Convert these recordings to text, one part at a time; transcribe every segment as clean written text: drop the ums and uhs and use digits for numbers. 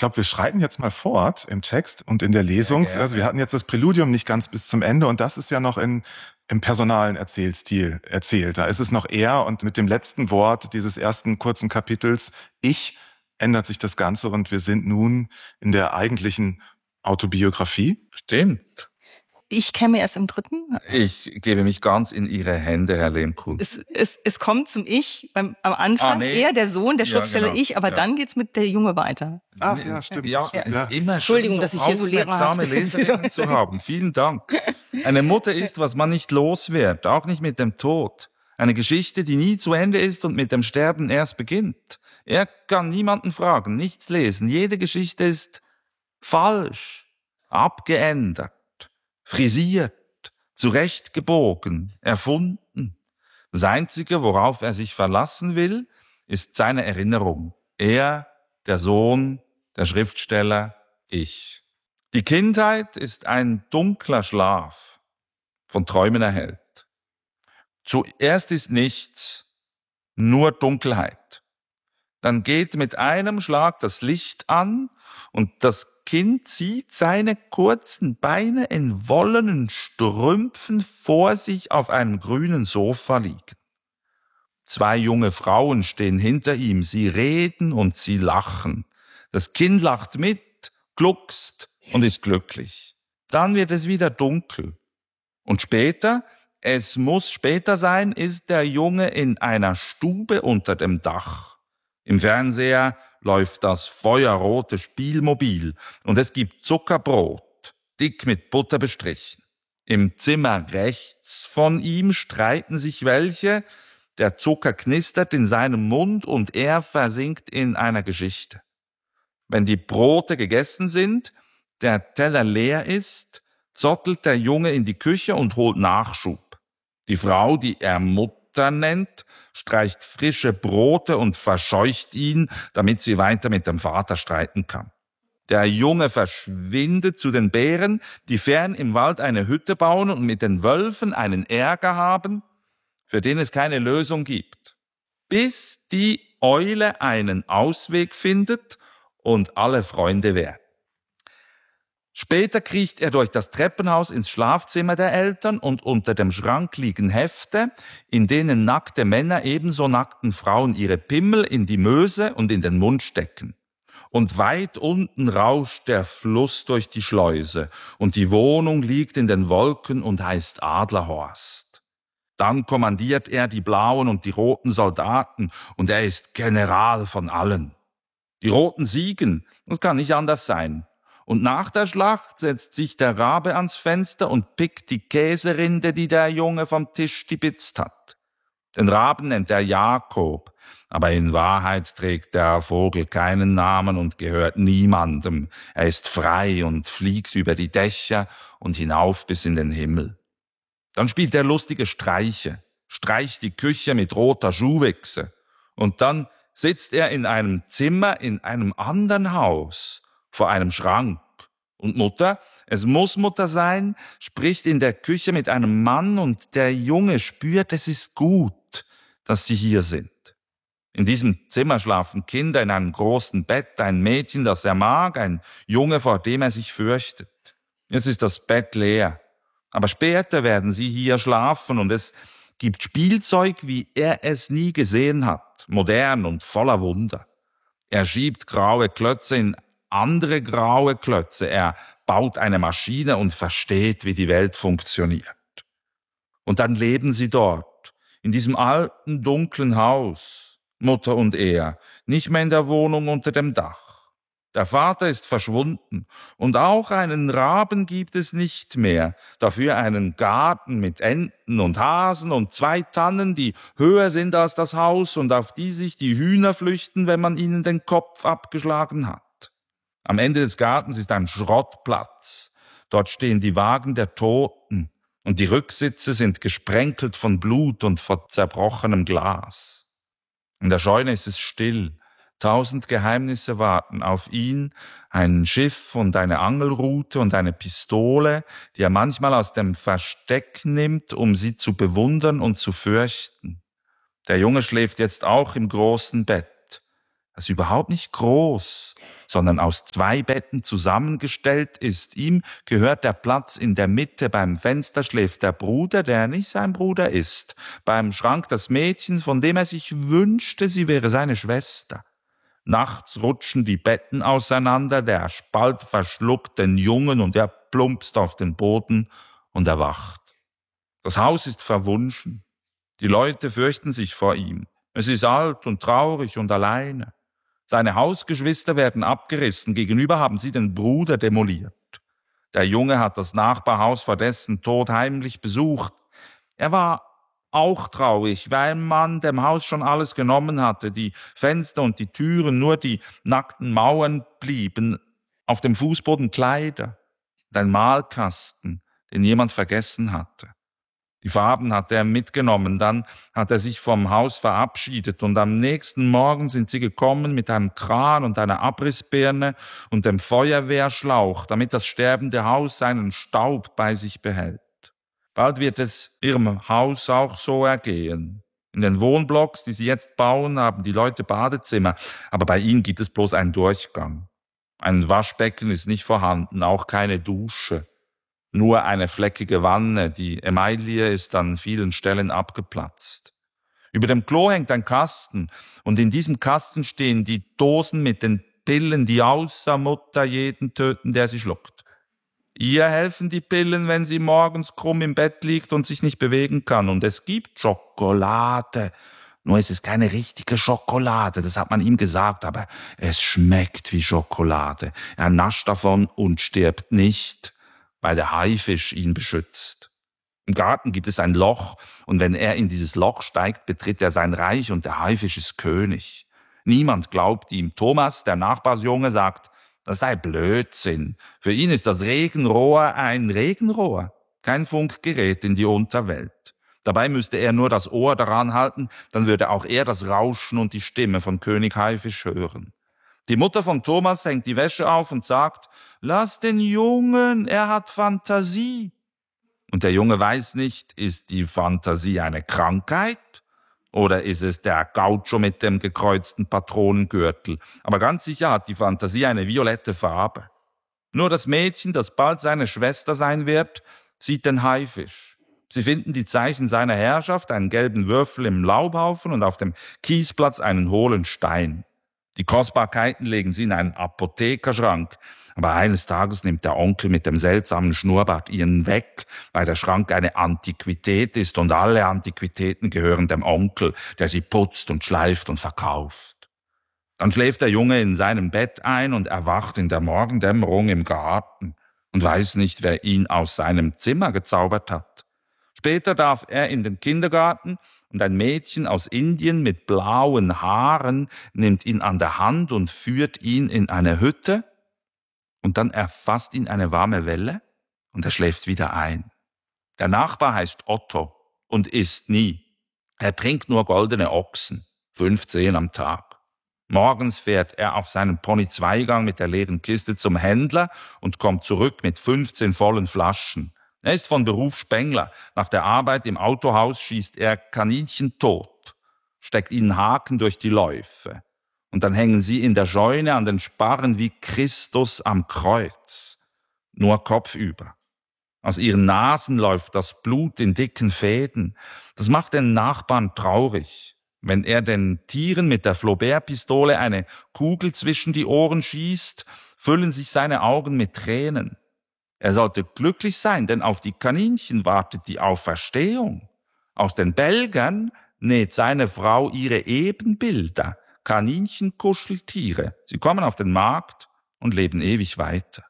glaube, wir schreiten jetzt mal fort im Text und in der Lesung. Ja, Also wir hatten jetzt das Präludium nicht ganz bis zum Ende und das ist ja noch im personalen Erzählstil erzählt. Da ist es noch er und mit dem letzten Wort dieses ersten kurzen Kapitels, ich, ändert sich das Ganze und wir sind nun in der eigentlichen Autobiografie. Stimmt. Ich käme erst im dritten. Ich gebe mich ganz in Ihre Hände, Herr Lehmkuhl. Es kommt zum Ich am Anfang, er der Sohn, der Schriftsteller genau. Ich, aber dann geht's mit der Junge weiter. Ach ja, stimmt. Ja, es ist immer Entschuldigung, schön, dass ich hier so aufmerksame Leserinnen zu haben. Vielen Dank. Eine Mutter ist, was man nicht los wird, auch nicht mit dem Tod. Eine Geschichte, die nie zu Ende ist und mit dem Sterben erst beginnt. Er kann niemanden fragen, nichts lesen. Jede Geschichte ist falsch, abgeändert, frisiert, zurechtgebogen, erfunden. Das Einzige, worauf er sich verlassen will, ist seine Erinnerung. Er, der Sohn, der Schriftsteller, ich. Die Kindheit ist ein dunkler Schlaf, von Träumen erhellt. Zuerst ist nichts, nur Dunkelheit. Dann geht mit einem Schlag das Licht an und das Kind sieht seine kurzen Beine in wollenen Strümpfen vor sich auf einem grünen Sofa liegen. 2 junge Frauen stehen hinter ihm, sie reden und sie lachen. Das Kind lacht mit, gluckst und ist glücklich. Dann wird es wieder dunkel. Und später, es muss später sein, ist der Junge in einer Stube unter dem Dach. Im Fernseher läuft das feuerrote Spielmobil und es gibt Zuckerbrot, dick mit Butter bestrichen. Im Zimmer rechts von ihm streiten sich welche, der Zucker knistert in seinem Mund und er versinkt in einer Geschichte. Wenn die Brote gegessen sind, der Teller leer ist, zottelt der Junge in die Küche und holt Nachschub. Die Frau, die er Mutter nennt, streicht frische Brote und verscheucht ihn, damit sie weiter mit dem Vater streiten kann. Der Junge verschwindet zu den Bären, die fern im Wald eine Hütte bauen und mit den Wölfen einen Ärger haben, für den es keine Lösung gibt, bis die Eule einen Ausweg findet und alle Freunde werden. Später kriecht er durch das Treppenhaus ins Schlafzimmer der Eltern und unter dem Schrank liegen Hefte, in denen nackte Männer ebenso nackten Frauen ihre Pimmel in die Möse und in den Mund stecken. Und weit unten rauscht der Fluss durch die Schleuse und die Wohnung liegt in den Wolken und heißt Adlerhorst. Dann kommandiert er die blauen und die roten Soldaten und er ist General von allen. Die Roten siegen, das kann nicht anders sein. Und nach der Schlacht setzt sich der Rabe ans Fenster und pickt die Käserinde, die der Junge vom Tisch stibitzt hat. Den Raben nennt er Jakob, aber in Wahrheit trägt der Vogel keinen Namen und gehört niemandem. Er ist frei und fliegt über die Dächer und hinauf bis in den Himmel. Dann spielt er lustige Streiche, streicht die Küche mit roter Schuhwichse. Und dann sitzt er in einem Zimmer in einem anderen Haus, vor einem Schrank. Und Mutter, es muss Mutter sein, spricht in der Küche mit einem Mann und der Junge spürt, es ist gut, dass sie hier sind. In diesem Zimmer schlafen Kinder in einem großen Bett, ein Mädchen, das er mag, ein Junge, vor dem er sich fürchtet. Jetzt ist das Bett leer, aber später werden sie hier schlafen und es gibt Spielzeug, wie er es nie gesehen hat, modern und voller Wunder. Er schiebt graue Klötze in andere graue Klötze. Er baut eine Maschine und versteht, wie die Welt funktioniert. Und dann leben sie dort, in diesem alten, dunklen Haus, Mutter und er, nicht mehr in der Wohnung unter dem Dach. Der Vater ist verschwunden und auch einen Raben gibt es nicht mehr, dafür einen Garten mit Enten und Hasen und 2 Tannen, die höher sind als das Haus und auf die sich die Hühner flüchten, wenn man ihnen den Kopf abgeschlagen hat. Am Ende des Gartens ist ein Schrottplatz. Dort stehen die Wagen der Toten und die Rücksitze sind gesprenkelt von Blut und von zerbrochenem Glas. In der Scheune ist es still. 1000 Geheimnisse warten auf ihn, ein Schiff und eine Angelrute und eine Pistole, die er manchmal aus dem Versteck nimmt, um sie zu bewundern und zu fürchten. Der Junge schläft jetzt auch im großen Bett. Das ist überhaupt nicht groß, sondern aus 2 Betten zusammengestellt ist. Ihm gehört der Platz in der Mitte. Beim Fenster schläft der Bruder, der nicht sein Bruder ist. Beim Schrank das Mädchen, von dem er sich wünschte, sie wäre seine Schwester. Nachts rutschen die Betten auseinander, der Spalt verschluckt den Jungen und er plumpst auf den Boden und erwacht. Das Haus ist verwunschen. Die Leute fürchten sich vor ihm. Es ist alt und traurig und alleine. Seine Hausgeschwister werden abgerissen. Gegenüber haben sie den Bruder demoliert. Der Junge hat das Nachbarhaus vor dessen Tod heimlich besucht. Er war auch traurig, weil man dem Haus schon alles genommen hatte. Die Fenster und die Türen, nur die nackten Mauern blieben. Auf dem Fußboden Kleider und ein Malkasten, den jemand vergessen hatte. Die Farben hat er mitgenommen, dann hat er sich vom Haus verabschiedet und am nächsten Morgen sind sie gekommen mit einem Kran und einer Abrissbirne und dem Feuerwehrschlauch, damit das sterbende Haus seinen Staub bei sich behält. Bald wird es ihrem Haus auch so ergehen. In den Wohnblocks, die sie jetzt bauen, haben die Leute Badezimmer, aber bei ihnen gibt es bloß einen Durchgang. Ein Waschbecken ist nicht vorhanden, auch keine Dusche. Nur eine fleckige Wanne, die Emaille ist an vielen Stellen abgeplatzt. Über dem Klo hängt ein Kasten und in diesem Kasten stehen die Dosen mit den Pillen, die außer Mutter jeden töten, der sie schluckt. Ihr helfen die Pillen, wenn sie morgens krumm im Bett liegt und sich nicht bewegen kann. Und es gibt Schokolade. Nur es ist keine richtige Schokolade, das hat man ihm gesagt, aber es schmeckt wie Schokolade. Er nascht davon und stirbt nicht, weil der Haifisch ihn beschützt. Im Garten gibt es ein Loch, und wenn er in dieses Loch steigt, betritt er sein Reich, und der Haifisch ist König. Niemand glaubt ihm. Thomas, der Nachbarsjunge, sagt, das sei Blödsinn. Für ihn ist das Regenrohr ein Regenrohr, kein Funkgerät in die Unterwelt. Dabei müsste er nur das Ohr daran halten, dann würde auch er das Rauschen und die Stimme von König Haifisch hören. Die Mutter von Thomas hängt die Wäsche auf und sagt, lass den Jungen, er hat Fantasie. Und der Junge weiß nicht, ist die Fantasie eine Krankheit oder ist es der Gaucho mit dem gekreuzten Patronengürtel? Aber ganz sicher hat die Fantasie eine violette Farbe. Nur das Mädchen, das bald seine Schwester sein wird, sieht den Haifisch. Sie finden die Zeichen seiner Herrschaft, einen gelben Würfel im Laubhaufen und auf dem Kiesplatz einen hohlen Stein. Die Kostbarkeiten legen sie in einen Apothekerschrank, aber eines Tages nimmt der Onkel mit dem seltsamen Schnurrbart ihnen weg, weil der Schrank eine Antiquität ist und alle Antiquitäten gehören dem Onkel, der sie putzt und schleift und verkauft. Dann schläft der Junge in seinem Bett ein und erwacht in der Morgendämmerung im Garten und weiß nicht, wer ihn aus seinem Zimmer gezaubert hat. Später darf er in den Kindergarten und ein Mädchen aus Indien mit blauen Haaren nimmt ihn an der Hand und führt ihn in eine Hütte und dann erfasst ihn eine warme Welle und er schläft wieder ein. Der Nachbar heißt Otto und isst nie. Er trinkt nur goldene Ochsen, 15 am Tag. Morgens fährt er auf seinen Pony-Zweigang mit der leeren Kiste zum Händler und kommt zurück mit 15 vollen Flaschen. Er ist von Beruf Spengler. Nach der Arbeit im Autohaus schießt er Kaninchen tot, steckt ihnen Haken durch die Läufe. Und dann hängen sie in der Scheune an den Sparren wie Christus am Kreuz, nur kopfüber. Aus ihren Nasen läuft das Blut in dicken Fäden. Das macht den Nachbarn traurig. Wenn er den Tieren mit der Flaubert-Pistole eine Kugel zwischen die Ohren schießt, füllen sich seine Augen mit Tränen. Er sollte glücklich sein, denn auf die Kaninchen wartet die Auferstehung. Aus den Bälgern näht seine Frau ihre Ebenbilder, Kaninchenkuscheltiere. Sie kommen auf den Markt und leben ewig weiter.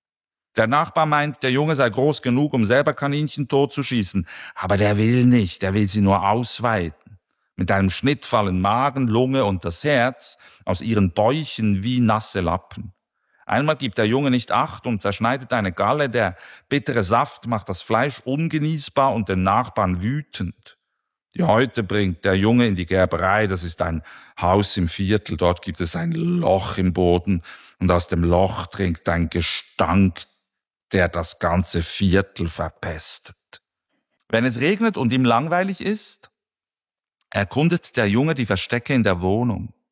Der Nachbar meint, der Junge sei groß genug, um selber Kaninchen totzuschießen, aber der will nicht, der will sie nur ausweiten. Mit einem Schnitt fallen Magen, Lunge und das Herz aus ihren Bäuchen wie nasse Lappen. Einmal gibt der Junge nicht Acht und zerschneidet eine Galle, der bittere Saft macht das Fleisch ungenießbar und den Nachbarn wütend. Die Häute bringt der Junge in die Gerberei, das ist ein Haus im Viertel, dort gibt es ein Loch im Boden und aus dem Loch dringt ein Gestank, der das ganze Viertel verpestet. Wenn es regnet und ihm langweilig ist, erkundet der Junge die Verstecke in der Wohnung.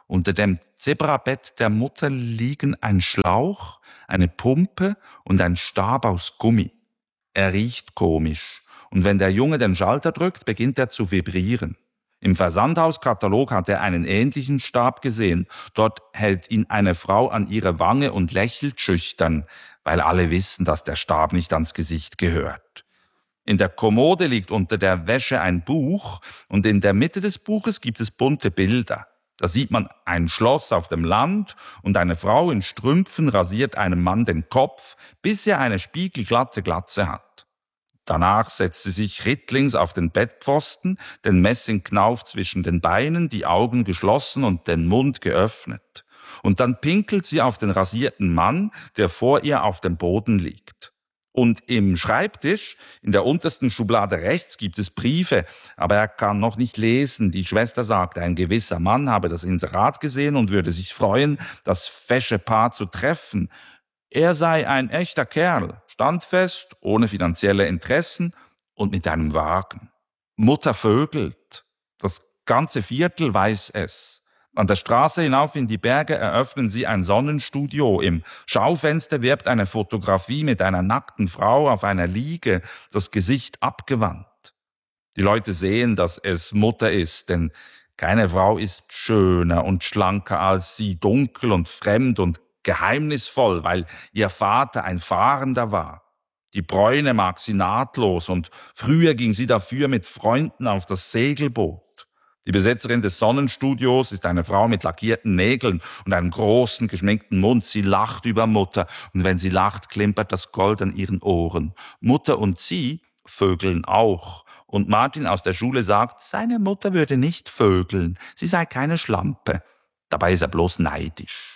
Unter dem Zebrabett der Mutter liegen ein Schlauch, eine Pumpe und ein Stab aus Gummi. Er riecht komisch. Und wenn der Junge den Schalter drückt, beginnt er zu vibrieren. Im Versandhauskatalog hat er einen ähnlichen Stab gesehen. Dort hält ihn eine Frau an ihre Wange und lächelt schüchtern, weil alle wissen, dass der Stab nicht ans Gesicht gehört. In der Kommode liegt unter der Wäsche ein Buch und in der Mitte des Buches gibt es bunte Bilder. Da sieht man ein Schloss auf dem Land und eine Frau in Strümpfen rasiert einem Mann den Kopf, bis er eine spiegelglatte Glatze hat. Danach setzt sie sich rittlings auf den Bettpfosten, den Messingknauf zwischen den Beinen, die Augen geschlossen und den Mund geöffnet. Und dann pinkelt sie auf den rasierten Mann, der vor ihr auf dem Boden liegt. Und im Schreibtisch, in der untersten Schublade rechts, gibt es Briefe, aber er kann noch nicht lesen. Die Schwester sagt, ein gewisser Mann habe das Inserat gesehen und würde sich freuen, das fesche Paar zu treffen. Er sei ein echter Kerl, standfest, ohne finanzielle Interessen und mit einem Wagen. Mutter vögelt. Das ganze Viertel weiß es. An der Straße hinauf in die Berge eröffnen sie ein Sonnenstudio. Im Schaufenster wirbt eine Fotografie mit einer nackten Frau auf einer Liege, das Gesicht abgewandt. Die Leute sehen, dass es Mutter ist, denn keine Frau ist schöner und schlanker als sie, dunkel und fremd und geheimnisvoll, weil ihr Vater ein Fahrender war. Die Bräune mag sie nahtlos und früher ging sie dafür mit Freunden auf das Segelboot. Die Besetzerin des Sonnenstudios ist eine Frau mit lackierten Nägeln und einem großen, geschminkten Mund. Sie lacht über Mutter und wenn sie lacht, klimpert das Gold an ihren Ohren. Mutter und sie vögeln auch. Und Martin aus der Schule sagt, seine Mutter würde nicht vögeln, sie sei keine Schlampe. Dabei ist er bloß neidisch.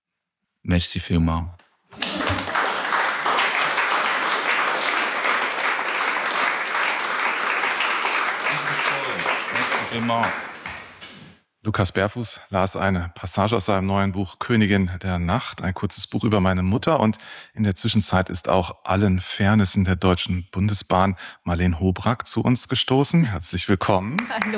Merci vielmals. Merci vielmals. Lukas Berfuß las eine Passage aus seinem neuen Buch Königin der Nacht, ein kurzes Buch über meine Mutter. Und in der Zwischenzeit ist auch allen Fairnessen der Deutschen Bundesbahn Marlene Hobrack zu uns gestoßen. Herzlich willkommen. Hallo.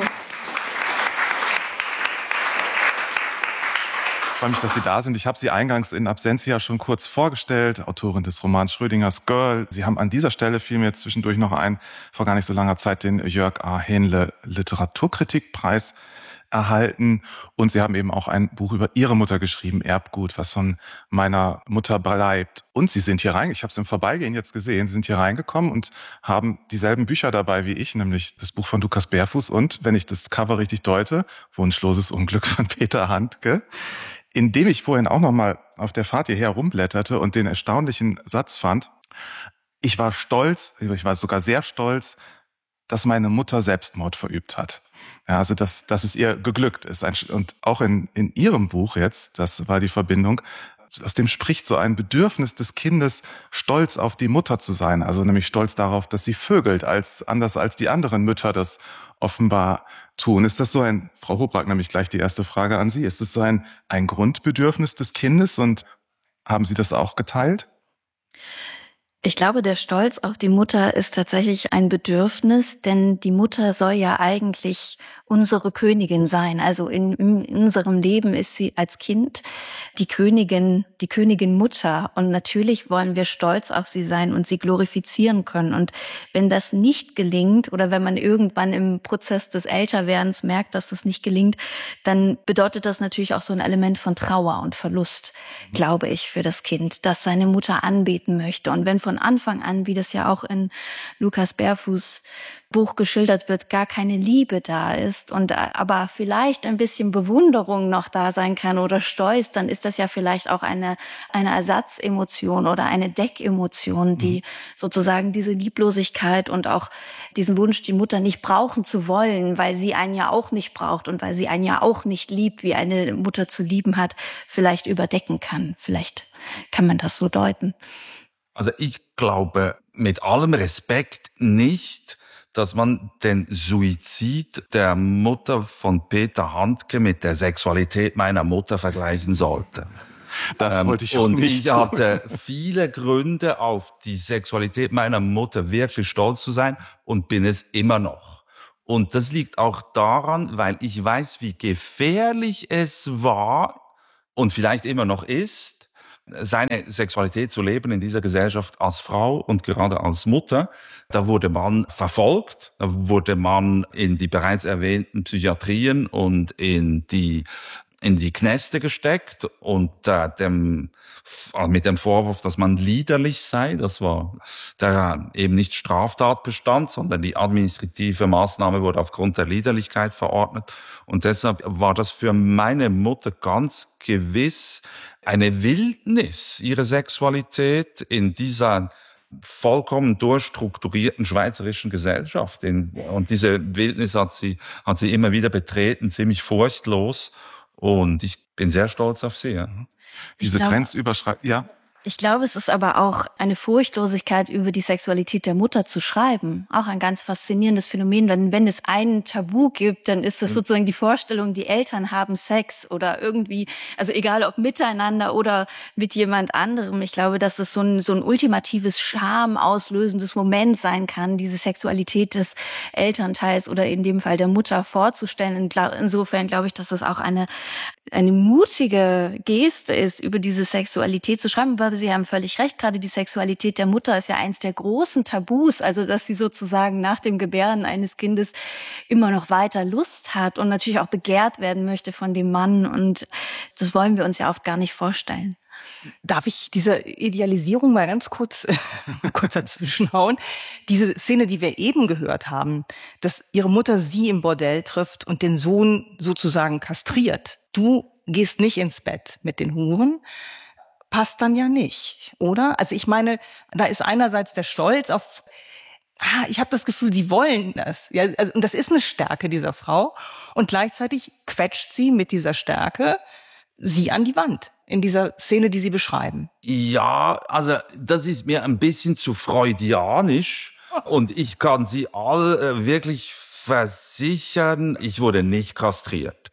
Ich freue mich, dass Sie da sind. Ich habe Sie eingangs in Absentia schon kurz vorgestellt, Autorin des Romans Schrödingers Girl. Sie haben an dieser Stelle, fiel mir jetzt zwischendurch noch ein, vor gar nicht so langer Zeit den Jörg A. Hähnle Literaturkritikpreis erhalten. Und Sie haben eben auch ein Buch über Ihre Mutter geschrieben, Erbgut, was von meiner Mutter bleibt. Und Sie sind hier rein, ich habe es im Vorbeigehen jetzt gesehen, Sie sind hier reingekommen und haben dieselben Bücher dabei wie ich, nämlich das Buch von Lukas Berfuß und, wenn ich das Cover richtig deute, Wunschloses Unglück von Peter Handke. Indem ich vorhin auch noch mal auf der Fahrt hierher rumblätterte und den erstaunlichen Satz fand, ich war sogar sehr stolz, dass meine Mutter Selbstmord verübt hat. Ja, also dass es ihr geglückt ist. Und auch in Ihrem Buch jetzt, das war die Verbindung, aus dem spricht so ein Bedürfnis des Kindes, stolz auf die Mutter zu sein. Also nämlich stolz darauf, dass sie vögelt, anders als die anderen Mütter das offenbar tun. Ist das so Frau Hobrack, nämlich gleich die erste Frage an Sie, ist es so ein Grundbedürfnis des Kindes und haben Sie das auch geteilt? Ich glaube, der Stolz auf die Mutter ist tatsächlich ein Bedürfnis, denn die Mutter soll ja eigentlich unsere Königin sein. Also in unserem Leben ist sie als Kind die Königin Mutter. Und natürlich wollen wir stolz auf sie sein und sie glorifizieren können. Und wenn das nicht gelingt oder wenn man irgendwann im Prozess des Älterwerdens merkt, dass das nicht gelingt, dann bedeutet das natürlich auch so ein Element von Trauer und Verlust, glaube ich, für das Kind, das seine Mutter anbeten möchte. Und wenn von Anfang an, wie das ja auch in Lukas Berfuß Buch geschildert wird, gar keine Liebe da ist und aber vielleicht ein bisschen Bewunderung noch da sein kann oder Stolz, dann ist das ja vielleicht auch eine Ersatzemotion oder eine Deckemotion, die sozusagen diese Lieblosigkeit und auch diesen Wunsch, die Mutter nicht brauchen zu wollen, weil sie einen ja auch nicht braucht und weil sie einen ja auch nicht liebt, wie eine Mutter zu lieben hat, vielleicht überdecken kann. Vielleicht kann man das so deuten. Also ich glaube mit allem Respekt nicht, dass man den Suizid der Mutter von Peter Handke mit der Sexualität meiner Mutter vergleichen sollte. Das wollte ich auch und nicht. Ich hatte viele Gründe, auf die Sexualität meiner Mutter wirklich stolz zu sein und bin es immer noch. Und das liegt auch daran, weil ich weiß, wie gefährlich es war und vielleicht immer noch ist, seine Sexualität zu leben in dieser Gesellschaft als Frau und gerade als Mutter. Da wurde man verfolgt, da wurde man in die bereits erwähnten Psychiatrien und in die Kneste gesteckt und mit dem Vorwurf, dass man liederlich sei. Das war der eben nicht Straftatbestand, sondern die administrative Maßnahme wurde aufgrund der Liederlichkeit verordnet. Und deshalb war das für meine Mutter ganz gewiss eine Wildnis, ihre Sexualität in dieser vollkommen durchstrukturierten schweizerischen Gesellschaft. Und diese Wildnis hat sie immer wieder betreten, ziemlich furchtlos. Und ich bin sehr stolz auf sie. Ja. Diese Grenzüberschreitung, ja. Ich glaube, es ist aber auch eine Furchtlosigkeit, über die Sexualität der Mutter zu schreiben. Auch ein ganz faszinierendes Phänomen. Wenn es ein Tabu gibt, dann ist es sozusagen die Vorstellung, die Eltern haben Sex oder irgendwie, also egal ob miteinander oder mit jemand anderem. Ich glaube, dass es so ein ultimatives schamauslösendes Moment sein kann, diese Sexualität des Elternteils oder in dem Fall der Mutter vorzustellen. Insofern glaube ich, dass es auch eine mutige Geste ist, über diese Sexualität zu schreiben. Aber Sie haben völlig recht, gerade die Sexualität der Mutter ist ja eins der großen Tabus, also dass sie sozusagen nach dem Gebären eines Kindes immer noch weiter Lust hat und natürlich auch begehrt werden möchte von dem Mann. Und das wollen wir uns ja oft gar nicht vorstellen. Darf ich diese Idealisierung mal ganz kurz dazwischenhauen? Diese Szene, die wir eben gehört haben, dass ihre Mutter sie im Bordell trifft und den Sohn sozusagen kastriert. Du gehst nicht ins Bett mit den Huren, passt dann ja nicht, oder? Also ich meine, da ist einerseits der Stolz auf, ich habe das Gefühl, sie wollen das. Ja, also, und das ist eine Stärke dieser Frau. Und gleichzeitig quetscht sie mit dieser Stärke sie an die Wand in dieser Szene, die Sie beschreiben. Ja, also das ist mir ein bisschen zu freudianisch und ich kann Sie all wirklich versichern, ich wurde nicht kastriert.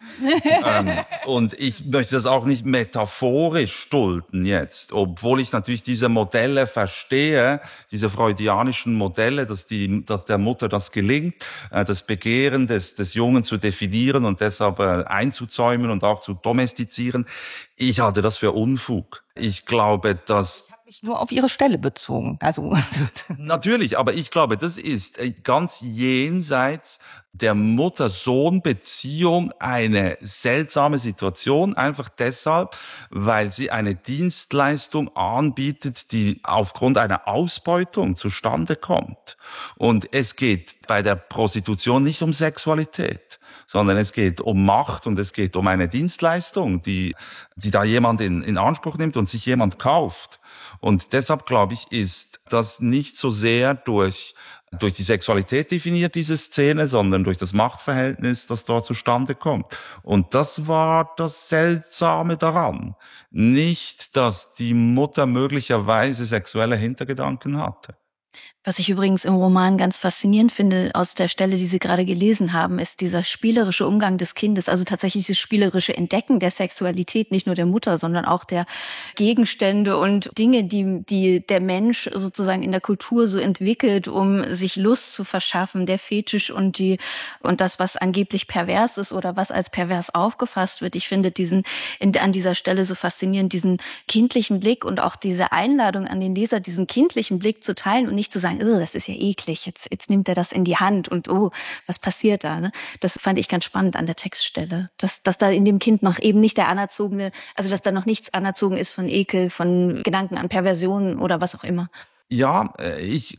Und ich möchte das auch nicht metaphorisch stulden jetzt, obwohl ich natürlich diese Modelle verstehe, diese freudianischen Modelle, dass der Mutter das gelingt, das Begehren des Jungen zu definieren und deshalb einzuzäumen und auch zu domestizieren. Ich halte das für Unfug. Ich glaube, dass nur auf ihre Stelle bezogen. Also natürlich, aber ich glaube, das ist ganz jenseits der Mutter-Sohn-Beziehung eine seltsame Situation, einfach deshalb, weil sie eine Dienstleistung anbietet, die aufgrund einer Ausbeutung zustande kommt. Und es geht bei der Prostitution nicht um Sexualität, sondern es geht um Macht und es geht um eine Dienstleistung, die da jemand in Anspruch nimmt und sich jemand kauft. Und deshalb, glaube ich, ist das nicht so sehr durch die Sexualität definiert, diese Szene, sondern durch das Machtverhältnis, das dort zustande kommt. Und das war das Seltsame daran. Nicht, dass die Mutter möglicherweise sexuelle Hintergedanken hatte. Was ich übrigens im Roman ganz faszinierend finde, aus der Stelle, die Sie gerade gelesen haben, ist dieser spielerische Umgang des Kindes, also tatsächlich das spielerische Entdecken der Sexualität, nicht nur der Mutter, sondern auch der Gegenstände und Dinge, die der Mensch sozusagen in der Kultur so entwickelt, um sich Lust zu verschaffen, der Fetisch und das, was angeblich pervers ist oder was als pervers aufgefasst wird. Ich finde an dieser Stelle so faszinierend, diesen kindlichen Blick und auch diese Einladung an den Leser, diesen kindlichen Blick zu teilen und nicht zu sagen, das ist ja eklig, jetzt nimmt er das in die Hand und was passiert da? Ne? Das fand ich ganz spannend an der Textstelle, dass da in dem Kind noch eben nicht der anerzogene, also dass da noch nichts anerzogen ist von Ekel, von Gedanken an Perversion oder was auch immer. Ja, ich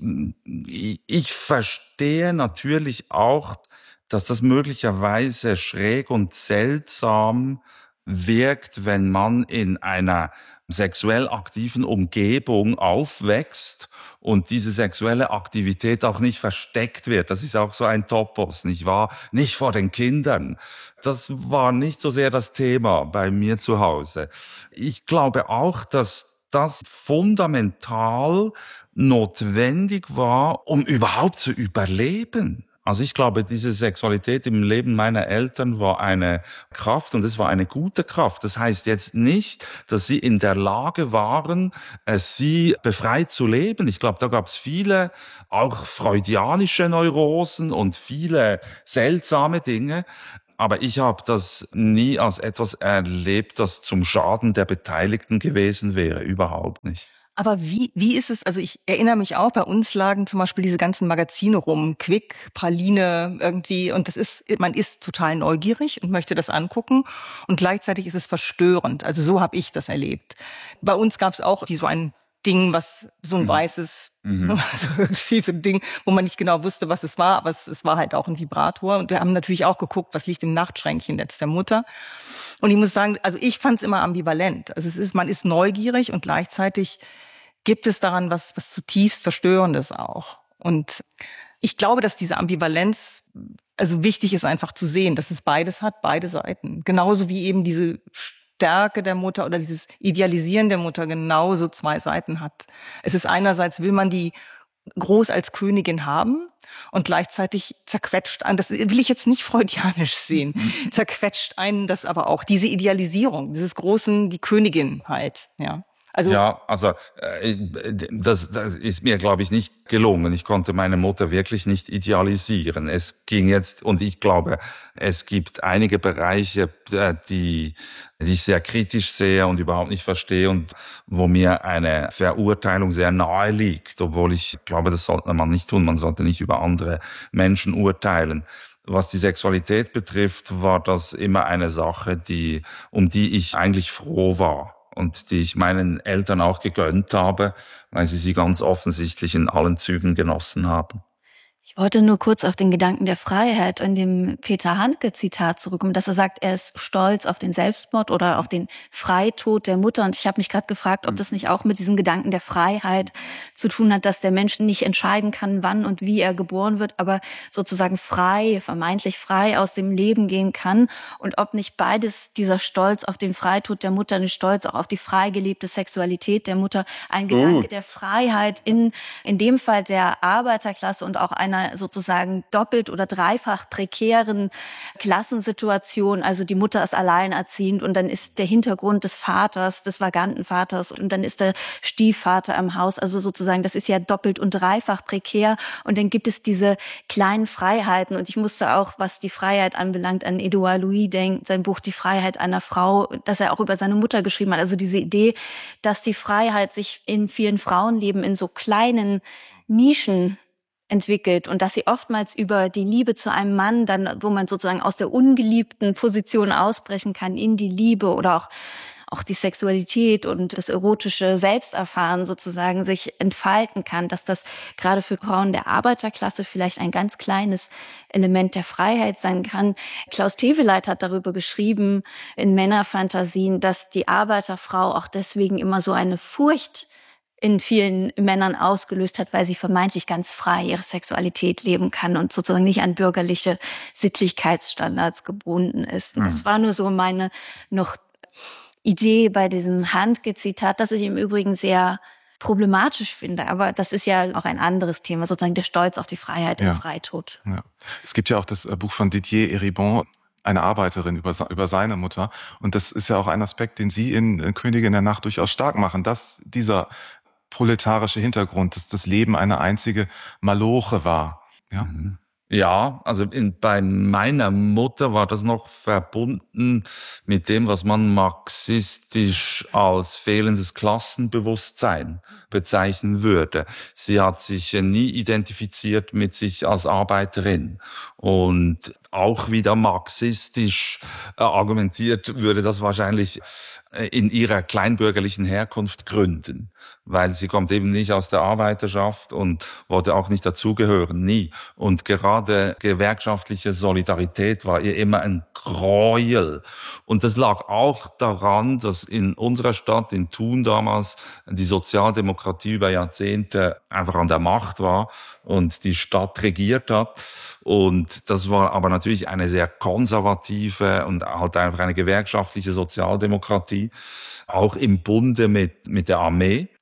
verstehe natürlich auch, dass das möglicherweise schräg und seltsam wirkt, wenn man in einer sexuell aktiven Umgebung aufwächst und diese sexuelle Aktivität auch nicht versteckt wird. Das ist auch so ein Topos, nicht wahr? Nicht vor den Kindern. Das war nicht so sehr das Thema bei mir zu Hause. Ich glaube auch, dass das fundamental notwendig war, um überhaupt zu überleben. Also ich glaube, diese Sexualität im Leben meiner Eltern war eine Kraft und es war eine gute Kraft. Das heißt jetzt nicht, dass sie in der Lage waren, sie befreit zu leben. Ich glaube, da gab es viele, auch freudianische Neurosen und viele seltsame Dinge. Aber ich habe das nie als etwas erlebt, das zum Schaden der Beteiligten gewesen wäre. Überhaupt nicht. Aber wie ist es, also ich erinnere mich auch, bei uns lagen zum Beispiel diese ganzen Magazine rum, Quick, Praline irgendwie, und man ist total neugierig und möchte das angucken und gleichzeitig ist es verstörend. Also so habe ich das erlebt. Bei uns gab es auch so ein Ding, was so ein weißes, also irgendwie so ein Ding, wo man nicht genau wusste, was es war, aber es war halt auch ein Vibrator. Und wir haben natürlich auch geguckt, was liegt im Nachtschränkchen jetzt der Mutter. Und ich muss sagen, also ich fand es immer ambivalent. Also man ist neugierig und gleichzeitig gibt es daran was zutiefst Verstörendes auch. Und ich glaube, dass diese Ambivalenz, also wichtig ist einfach zu sehen, dass es beides hat, beide Seiten. Genauso wie eben diese Stärke der Mutter oder dieses Idealisieren der Mutter genauso zwei Seiten hat. Es ist einerseits, will man die groß als Königin haben und gleichzeitig zerquetscht einen, das will ich jetzt nicht freudianisch sehen, zerquetscht einen das aber auch, diese Idealisierung, dieses großen, die Königin halt, ja. Also das ist mir, glaube ich, nicht gelungen. Ich konnte meine Mutter wirklich nicht idealisieren. Es ging jetzt, und ich glaube, es gibt einige Bereiche, die ich sehr kritisch sehe und überhaupt nicht verstehe und wo mir eine Verurteilung sehr nahe liegt, obwohl ich glaube, das sollte man nicht tun. Man sollte nicht über andere Menschen urteilen. Was die Sexualität betrifft, war das immer eine Sache, um die ich eigentlich froh war. Und die ich meinen Eltern auch gegönnt habe, weil sie ganz offensichtlich in allen Zügen genossen haben. Ich wollte nur kurz auf den Gedanken der Freiheit in dem Peter Handke-Zitat zurückkommen, dass er sagt, er ist stolz auf den Selbstmord oder auf den Freitod der Mutter. Und ich habe mich gerade gefragt, ob das nicht auch mit diesem Gedanken der Freiheit zu tun hat, dass der Mensch nicht entscheiden kann, wann und wie er geboren wird, aber sozusagen frei, vermeintlich frei aus dem Leben gehen kann. Und ob nicht beides, dieser Stolz auf den Freitod der Mutter, ein Stolz auch auf die frei gelebte Sexualität der Mutter, ein Gedanke der Freiheit in dem Fall der Arbeiterklasse und auch einer sozusagen doppelt oder dreifach prekären Klassensituation. Also die Mutter ist alleinerziehend und dann ist der Hintergrund des Vaters, des vaganten Vaters und dann ist der Stiefvater im Haus. Also sozusagen, das ist ja doppelt und dreifach prekär. Und dann gibt es diese kleinen Freiheiten. Und ich musste auch, was die Freiheit anbelangt, an Edouard Louis denken, sein Buch Die Freiheit einer Frau, das er auch über seine Mutter geschrieben hat. Also diese Idee, dass die Freiheit sich in vielen Frauenleben in so kleinen Nischen entwickelt und dass sie oftmals über die Liebe zu einem Mann dann, wo man sozusagen aus der ungeliebten Position ausbrechen kann in die Liebe oder auch die Sexualität und das erotische Selbsterfahren sozusagen sich entfalten kann, dass das gerade für Frauen der Arbeiterklasse vielleicht ein ganz kleines Element der Freiheit sein kann. Klaus Teweleit hat darüber geschrieben in Männerfantasien, dass die Arbeiterfrau auch deswegen immer so eine Furcht in vielen Männern ausgelöst hat, weil sie vermeintlich ganz frei ihre Sexualität leben kann und sozusagen nicht an bürgerliche Sittlichkeitsstandards gebunden ist. Und das war nur so meine noch Idee bei diesem Handke-Zitat, das ich im Übrigen sehr problematisch finde. Aber das ist ja auch ein anderes Thema, sozusagen der Stolz auf die Freiheit im Freitod. Ja. Es gibt ja auch das Buch von Didier Eribon, eine Arbeiterin über seine Mutter. Und das ist ja auch ein Aspekt, den Sie in Königin der Nacht durchaus stark machen, dass dieser proletarische Hintergrund, dass das Leben eine einzige Maloche war. Ja, ja, also bei meiner Mutter war das noch verbunden mit dem, was man marxistisch als fehlendes Klassenbewusstsein bezeichnen würde. Sie hat sich nie identifiziert mit sich als Arbeiterin und auch wieder marxistisch argumentiert würde das wahrscheinlich in ihrer kleinbürgerlichen Herkunft gründen, weil sie kommt eben nicht aus der Arbeiterschaft und wollte auch nicht dazugehören, nie. Und gerade gewerkschaftliche Solidarität war ihr immer ein Gräuel. Und das lag auch daran, dass in unserer Stadt, in Thun damals, die Sozialdemokratie über Jahrzehnte einfach an der Macht war und die Stadt regiert hat. Und das war aber natürlich eine sehr konservative und halt einfach eine gewerkschaftliche Sozialdemokratie, auch im Bunde mit der Armee.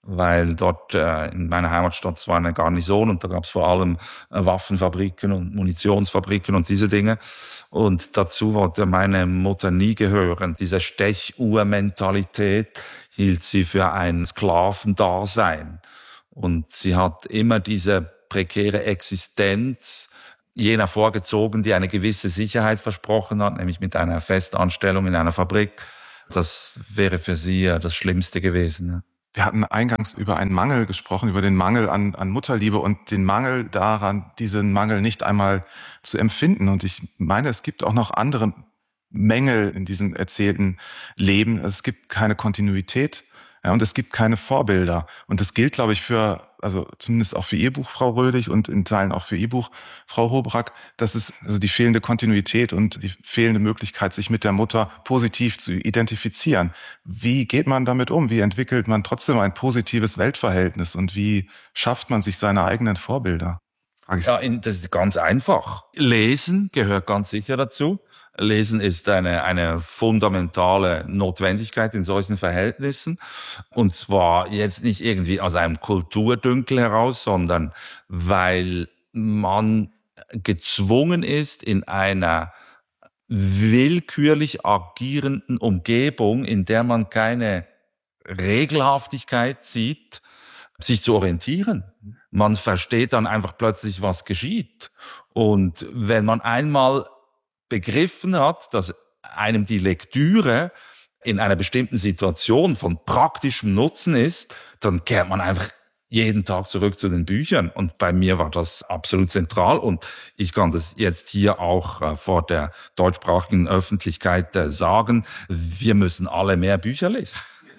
weil dort in meiner Heimatstadt war eine Garnison und da gab es vor allem Waffenfabriken und Munitionsfabriken und diese Dinge. Und dazu wollte meine Mutter nie gehören. Diese Stechuhr-Mentalität hielt sie für ein Sklavendasein. Und sie hat immer diese prekäre Existenz jener vorgezogen, die eine gewisse Sicherheit versprochen hat, nämlich mit einer Festanstellung in einer Fabrik. Das wäre für sie das Schlimmste gewesen. Wir hatten eingangs über einen Mangel gesprochen, über den Mangel an Mutterliebe und den Mangel daran, diesen Mangel nicht einmal zu empfinden. Und ich meine, es gibt auch noch andere Mängel in diesem erzählten Leben. Es gibt keine Kontinuität, ja, und es gibt keine Vorbilder. Und das gilt, glaube ich, zumindest auch für Ihr Buch, Frau Rödig, und in Teilen auch für Ihr Buch, Frau Hobrack, dass es die fehlende Kontinuität und die fehlende Möglichkeit, sich mit der Mutter positiv zu identifizieren. Wie geht man damit um? Wie entwickelt man trotzdem ein positives Weltverhältnis? Und wie schafft man sich seine eigenen Vorbilder? Ja, das ist ganz einfach. Lesen gehört ganz sicher dazu. Lesen ist eine fundamentale Notwendigkeit in solchen Verhältnissen. Und zwar jetzt nicht irgendwie aus einem Kulturdünkel heraus, sondern weil man gezwungen ist, in einer willkürlich agierenden Umgebung, in der man keine Regelhaftigkeit sieht, sich zu orientieren. Man versteht dann einfach plötzlich, was geschieht. Und wenn man einmal begriffen hat, dass einem die Lektüre in einer bestimmten Situation von praktischem Nutzen ist, dann kehrt man einfach jeden Tag zurück zu den Büchern. Und bei mir war das absolut zentral. Und ich kann das jetzt hier auch vor der deutschsprachigen Öffentlichkeit sagen, wir müssen alle mehr Bücher lesen.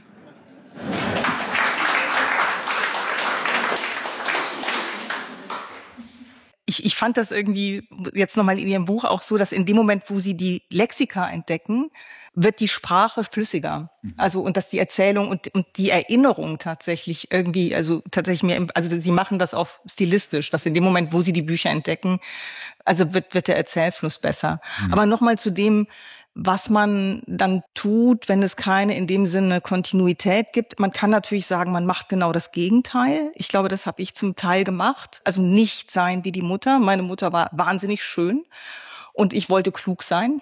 Ich fand das irgendwie jetzt nochmal in Ihrem Buch auch so, dass in dem Moment, wo Sie die Lexika entdecken, wird die Sprache flüssiger. Also, und dass die Erzählung und die Erinnerung tatsächlich irgendwie, also tatsächlich mehr, also Sie machen das auch stilistisch, dass in dem Moment, wo Sie die Bücher entdecken, also wird der Erzählfluss besser. Aber nochmal zu dem, was man dann tut, wenn es keine in dem Sinne Kontinuität gibt. Man kann natürlich sagen, man macht genau das Gegenteil. Ich glaube, das habe ich zum Teil gemacht. Also nicht sein wie die Mutter. Meine Mutter war wahnsinnig schön und ich wollte klug sein.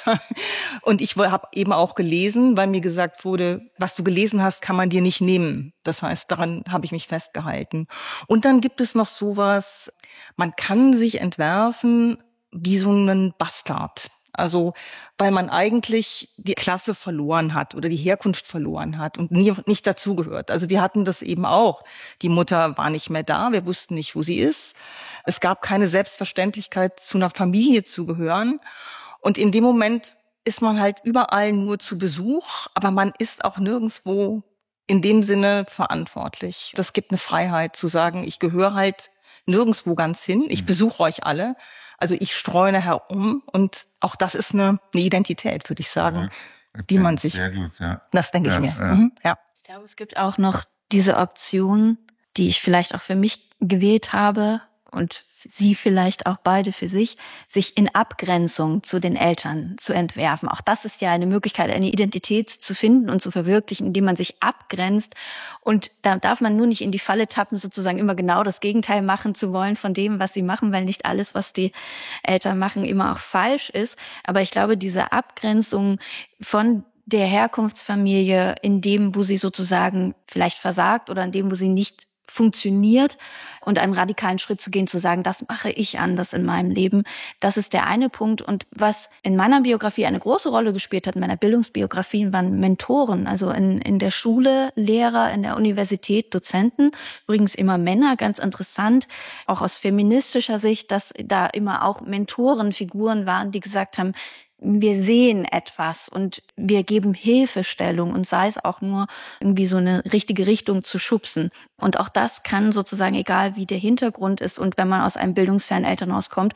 Und ich habe eben auch gelesen, weil mir gesagt wurde, was du gelesen hast, kann man dir nicht nehmen. Das heißt, daran habe ich mich festgehalten. Und dann gibt es noch sowas, man kann sich entwerfen wie so einen Bastard. Also, weil man eigentlich die Klasse verloren hat oder die Herkunft verloren hat und nicht dazugehört. Also wir hatten das eben auch. Die Mutter war nicht mehr da, wir wussten nicht, wo sie ist. Es gab keine Selbstverständlichkeit, zu einer Familie zu gehören. Und in dem Moment ist man halt überall nur zu Besuch, aber man ist auch nirgendwo in dem Sinne verantwortlich. Das gibt eine Freiheit zu sagen, ich gehöre halt nirgendwo ganz hin, ich besuche euch alle. Also ich streune herum und auch das ist eine Identität, würde ich sagen, die man sich, sehr gut, ja. Das denke ich mir. Ja. Ja. Ich glaube, es gibt auch noch diese Option, die ich vielleicht auch für mich gewählt habe und Sie vielleicht auch beide für sich in Abgrenzung zu den Eltern zu entwerfen. Auch das ist ja eine Möglichkeit, eine Identität zu finden und zu verwirklichen, indem man sich abgrenzt. Und da darf man nur nicht in die Falle tappen, sozusagen immer genau das Gegenteil machen zu wollen von dem, was sie machen, weil nicht alles, was die Eltern machen, immer auch falsch ist. Aber ich glaube, diese Abgrenzung von der Herkunftsfamilie in dem, wo sie sozusagen vielleicht versagt oder in dem, wo sie nicht funktioniert und einen radikalen Schritt zu gehen, zu sagen, das mache ich anders in meinem Leben. Das ist der eine Punkt. Und was in meiner Biografie eine große Rolle gespielt hat, in meiner Bildungsbiografie, waren Mentoren. Also in der Schule Lehrer, in der Universität Dozenten. Übrigens immer Männer, ganz interessant. Auch aus feministischer Sicht, dass da immer auch Mentorenfiguren waren, die gesagt haben, wir sehen etwas und wir geben Hilfestellung und sei es auch nur irgendwie so eine richtige Richtung zu schubsen. Und auch das kann sozusagen, egal wie der Hintergrund ist und wenn man aus einem bildungsfernen Elternhaus kommt,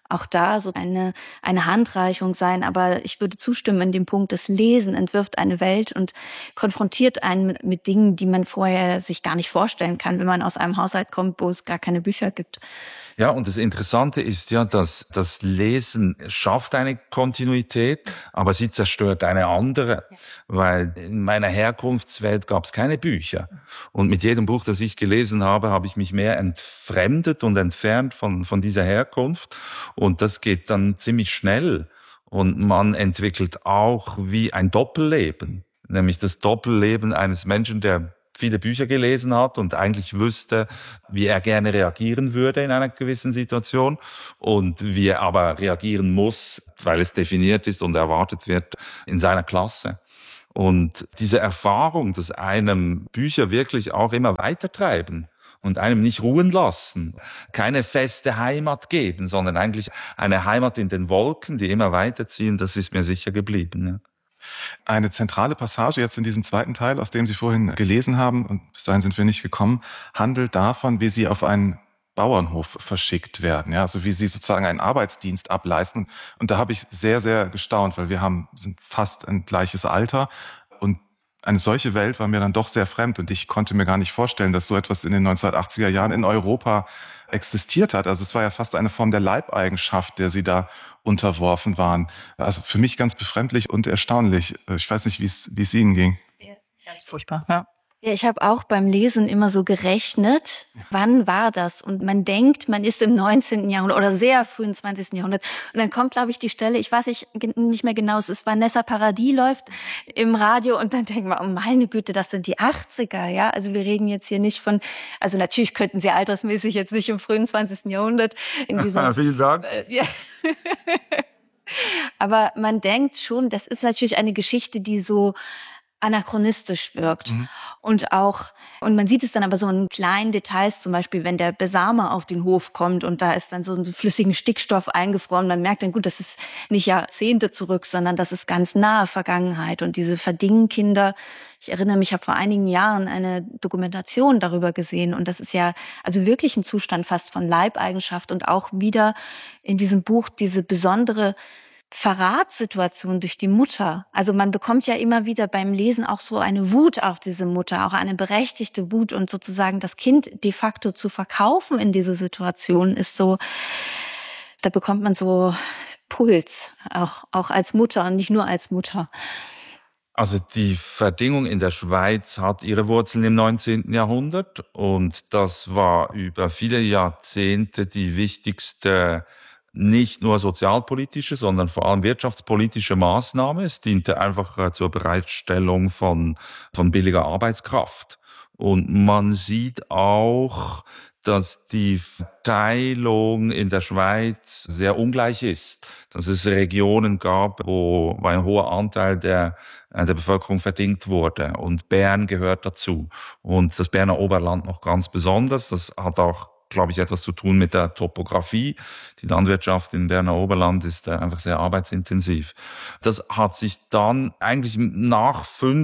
auch da so eine Handreichung sein. Aber ich würde zustimmen in dem Punkt, das Lesen entwirft eine Welt und konfrontiert einen mit Dingen, die man vorher sich gar nicht vorstellen kann, wenn man aus einem Haushalt kommt, wo es gar keine Bücher gibt. Ja, und das Interessante ist ja, dass das Lesen schafft eine Kontinuität, aber sie zerstört eine andere, weil in meiner Herkunftswelt gab es keine Bücher. Und mit jedem Buch, das ich gelesen habe, habe ich mich mehr entfremdet und entfernt von dieser Herkunft. Und das geht dann ziemlich schnell. Und man entwickelt auch wie ein Doppelleben, nämlich das Doppelleben eines Menschen, der viele Bücher gelesen hat und eigentlich wüsste, wie er gerne reagieren würde in einer gewissen Situation und wie er aber reagieren muss, weil es definiert ist und erwartet wird in seiner Klasse. Und diese Erfahrung, dass einem Bücher wirklich auch immer weitertreiben und einem nicht ruhen lassen, keine feste Heimat geben, sondern eigentlich eine Heimat in den Wolken, die immer weiterziehen, das ist mir sicher geblieben. Ja. Eine zentrale Passage jetzt in diesem zweiten Teil, aus dem Sie vorhin gelesen haben, und bis dahin sind wir nicht gekommen, handelt davon, wie Sie auf einen Bauernhof verschickt werden, ja, also wie Sie sozusagen einen Arbeitsdienst ableisten. Und da habe ich sehr, sehr gestaunt, weil sind fast ein gleiches Alter und eine solche Welt war mir dann doch sehr fremd und ich konnte mir gar nicht vorstellen, dass so etwas in den 1980er Jahren in Europa existiert hat. Also es war ja fast eine Form der Leibeigenschaft, der Sie da unterworfen waren. Also für mich ganz befremdlich und erstaunlich. Ich weiß nicht, wie es Ihnen ging. Ja, ganz furchtbar, ja. Ja, ich habe auch beim Lesen immer so gerechnet, wann war das? Und man denkt, man ist im 19. Jahrhundert oder sehr frühen 20. Jahrhundert. Und dann kommt, glaube ich, die Stelle, ich weiß nicht mehr genau, es ist Vanessa Paradis läuft im Radio und dann denkt man, oh meine Güte, das sind die 80er, ja? Also wir reden jetzt hier nicht von, also natürlich könnten sie altersmäßig jetzt nicht im frühen 20. Jahrhundert in dieser... Vielen Dank. Ja. Aber man denkt schon, das ist natürlich eine Geschichte, die so anachronistisch wirkt. Und man sieht es dann aber so in kleinen Details, zum Beispiel, wenn der Besamer auf den Hof kommt und da ist dann so ein flüssigen Stickstoff eingefroren, man merkt dann, gut, das ist nicht Jahrzehnte zurück, sondern das ist ganz nahe Vergangenheit und diese Verdingkinder. Ich erinnere mich, ich habe vor einigen Jahren eine Dokumentation darüber gesehen und das ist ja also wirklich ein Zustand fast von Leibeigenschaft und auch wieder in diesem Buch diese besondere Verratssituation durch die Mutter. Also man bekommt ja immer wieder beim Lesen auch so eine Wut auf diese Mutter, auch eine berechtigte Wut und sozusagen das Kind de facto zu verkaufen in diese Situation ist so, da bekommt man so Puls, auch als Mutter und nicht nur als Mutter. Also die Verdingung in der Schweiz hat ihre Wurzeln im 19. Jahrhundert und das war über viele Jahrzehnte die wichtigste nicht nur sozialpolitische, sondern vor allem wirtschaftspolitische Maßnahme. Es diente einfach zur Bereitstellung von billiger Arbeitskraft. Und man sieht auch, dass die Verteilung in der Schweiz sehr ungleich ist. Dass es Regionen gab, wo ein hoher Anteil der Bevölkerung verdingt wurde. Und Bern gehört dazu. Und das Berner Oberland noch ganz besonders. Das hat auch, glaube ich, etwas zu tun mit der Topografie. Die Landwirtschaft im Berner Oberland ist einfach sehr arbeitsintensiv. Das hat sich dann eigentlich nach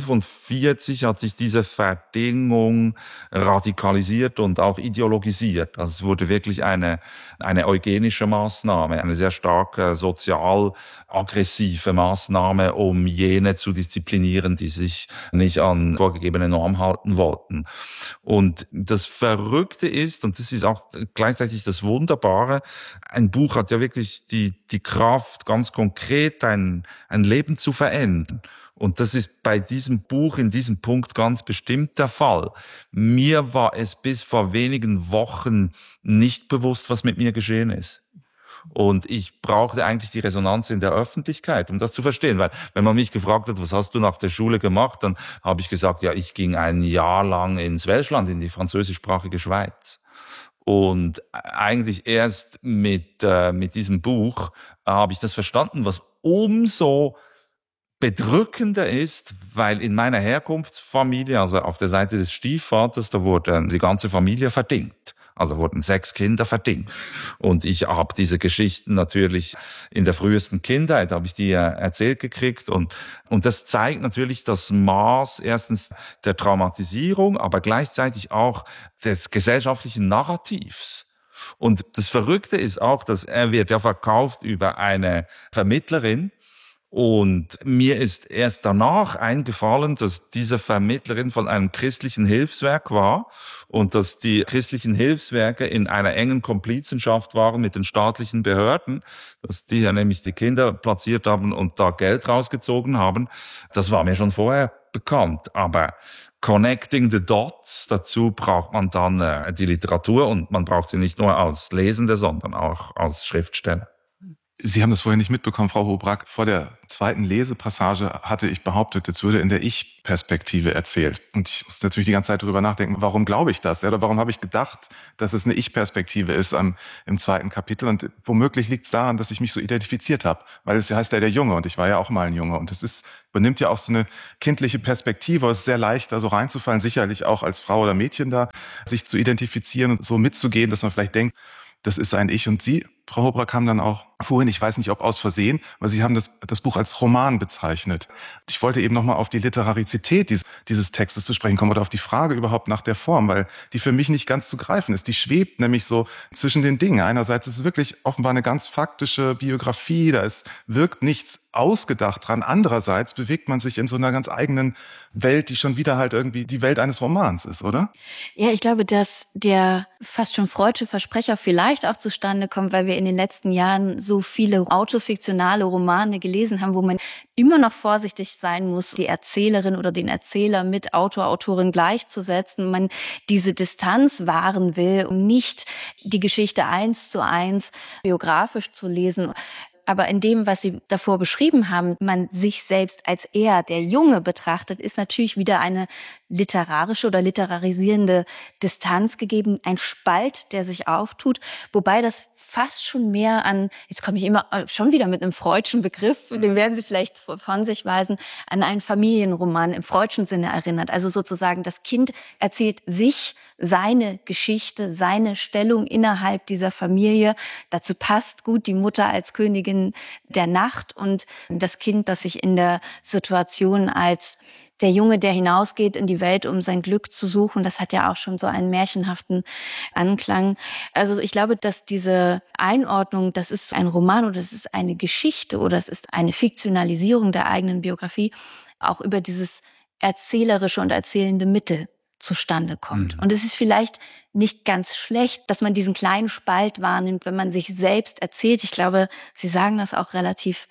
45 hat sich diese Verdingung radikalisiert und auch ideologisiert. Also es wurde wirklich eine eugenische Maßnahme, eine sehr starke sozial aggressive Maßnahme, um jene zu disziplinieren, die sich nicht an vorgegebene Norm halten wollten. Und das Verrückte ist, und das ist auch gleichzeitig das Wunderbare, ein Buch hat ja wirklich die Kraft, ganz konkret ein Leben zu verändern. Und das ist bei diesem Buch in diesem Punkt ganz bestimmt der Fall. Mir war es bis vor wenigen Wochen nicht bewusst, was mit mir geschehen ist. Und ich brauchte eigentlich die Resonanz in der Öffentlichkeit, um das zu verstehen. Weil wenn man mich gefragt hat, was hast du nach der Schule gemacht, dann habe ich gesagt, ja, ich ging ein Jahr lang ins Welschland, in die französischsprachige Schweiz. Und eigentlich erst mit diesem Buch habe ich das verstanden, was umso bedrückender ist, weil in meiner Herkunftsfamilie, also auf der Seite des Stiefvaters, da wurde die ganze Familie verdingt. Also wurden 6 Kinder verdingt. Und ich habe diese Geschichten natürlich in der frühesten Kindheit, habe ich die erzählt gekriegt. Und das zeigt natürlich das Maß erstens der Traumatisierung, aber gleichzeitig auch des gesellschaftlichen Narrativs. Und das Verrückte ist auch, dass er wird ja verkauft über eine Vermittlerin. Und mir ist erst danach eingefallen, dass diese Vermittlerin von einem christlichen Hilfswerk war und dass die christlichen Hilfswerke in einer engen Komplizenschaft waren mit den staatlichen Behörden, dass die ja nämlich die Kinder platziert haben und da Geld rausgezogen haben. Das war mir schon vorher bekannt. Aber connecting the dots, dazu braucht man dann die Literatur und man braucht sie nicht nur als Lesende, sondern auch als Schriftsteller. Sie haben das vorher nicht mitbekommen, Frau Houbraken. Vor der zweiten Lesepassage hatte ich behauptet, jetzt würde in der Ich-Perspektive erzählt. Und ich muss natürlich die ganze Zeit darüber nachdenken, warum glaube ich das? Oder warum habe ich gedacht, dass es eine Ich-Perspektive ist im zweiten Kapitel? Und womöglich liegt es daran, dass ich mich so identifiziert habe. Weil es ja heißt, der Junge. Und ich war ja auch mal ein Junge. Und es übernimmt ja auch so eine kindliche Perspektive. Es ist sehr leicht, da so reinzufallen. Sicherlich auch als Frau oder Mädchen da, sich zu identifizieren und so mitzugehen, dass man vielleicht denkt, das ist ein Ich. Und Sie, Frau Houbraken, haben dann auch vorhin, ich weiß nicht, ob aus Versehen, weil Sie haben das Buch als Roman bezeichnet. Ich wollte eben nochmal auf die Literarizität dieses Textes zu sprechen kommen oder auf die Frage überhaupt nach der Form, weil die für mich nicht ganz zu greifen ist. Die schwebt nämlich so zwischen den Dingen. Einerseits ist es wirklich offenbar eine ganz faktische Biografie, wirkt nichts ausgedacht dran. Andererseits bewegt man sich in so einer ganz eigenen Welt, die schon wieder halt irgendwie die Welt eines Romans ist, oder? Ja, ich glaube, dass der fast schon freudsche Versprecher vielleicht auch zustande kommt, weil wir in den letzten Jahren so viele autofiktionale Romane gelesen haben, wo man immer noch vorsichtig sein muss, die Erzählerin oder den Erzähler mit Autor, Autorin gleichzusetzen. Man diese Distanz wahren will, um nicht die Geschichte 1:1 biografisch zu lesen. Aber in dem, was Sie davor beschrieben haben, man sich selbst als er, der Junge, betrachtet, ist natürlich wieder eine literarische oder literarisierende Distanz gegeben, ein Spalt, der sich auftut, wobei das fast schon mehr an, jetzt komme ich immer schon wieder mit einem freudschen Begriff, den werden Sie vielleicht von sich weisen, an einen Familienroman im freudschen Sinne erinnert. Also sozusagen das Kind erzählt sich seine Geschichte, seine Stellung innerhalb dieser Familie. Dazu passt gut die Mutter als Königin der Nacht und das Kind, das sich in der Situation als der Junge, der hinausgeht in die Welt, um sein Glück zu suchen, das hat ja auch schon so einen märchenhaften Anklang. Also ich glaube, dass diese Einordnung, das ist ein Roman oder das ist eine Geschichte oder es ist eine Fiktionalisierung der eigenen Biografie, auch über dieses erzählerische und erzählende Mittel zustande kommt. Und es ist vielleicht nicht ganz schlecht, dass man diesen kleinen Spalt wahrnimmt, wenn man sich selbst erzählt. Ich glaube, Sie sagen das auch relativ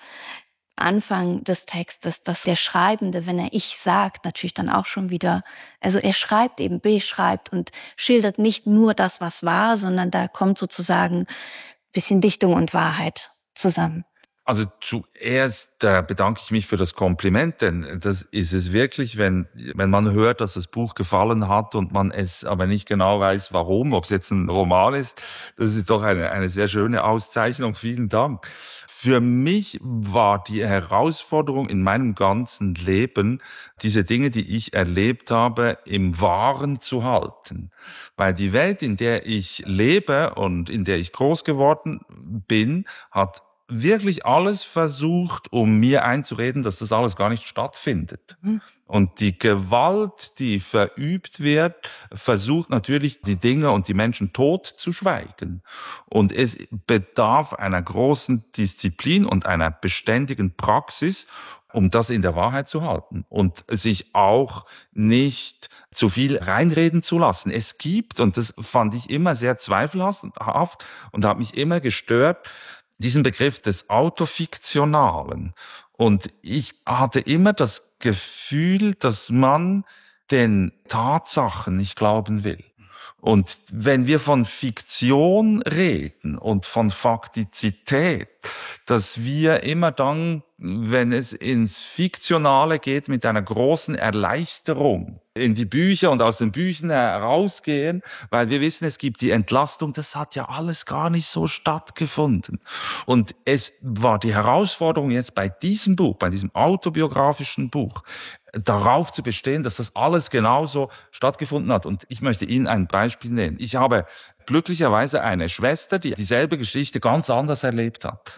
Anfang des Textes, dass der Schreibende, wenn er Ich sagt, natürlich dann auch schon wieder, also er schreibt eben, beschreibt und schildert nicht nur das, was war, sondern da kommt sozusagen ein bisschen Dichtung und Wahrheit zusammen. Also zuerst bedanke ich mich für das Kompliment, denn das ist es wirklich, wenn man hört, dass das Buch gefallen hat und man es aber nicht genau weiß, warum, ob es jetzt ein Roman ist. Das ist doch eine sehr schöne Auszeichnung. Vielen Dank. Für mich war die Herausforderung in meinem ganzen Leben, diese Dinge, die ich erlebt habe, im Wahren zu halten. Weil die Welt, in der ich lebe und in der ich groß geworden bin, hat wirklich alles versucht, um mir einzureden, dass das alles gar nicht stattfindet. Und die Gewalt, die verübt wird, versucht natürlich, die Dinge und die Menschen tot zu schweigen. Und es bedarf einer großen Disziplin und einer beständigen Praxis, um das in der Wahrheit zu halten und sich auch nicht zu viel reinreden zu lassen. Es gibt, und das fand ich immer sehr zweifelhaft und hat mich immer gestört, diesen Begriff des Autofiktionalen. Und ich hatte immer das Gefühl, dass man den Tatsachen nicht glauben will. Und wenn wir von Fiktion reden und von Faktizität, dass wir immer dann, wenn es ins Fiktionale geht, mit einer großen Erleichterung in die Bücher und aus den Büchern herausgehen, weil wir wissen, es gibt die Entlastung, das hat ja alles gar nicht so stattgefunden. Und es war die Herausforderung jetzt bei diesem Buch, bei diesem autobiografischen Buch, darauf zu bestehen, dass das alles genauso stattgefunden hat. Und ich möchte Ihnen ein Beispiel nennen. Ich habe glücklicherweise eine Schwester, die dieselbe Geschichte ganz anders erlebt hat.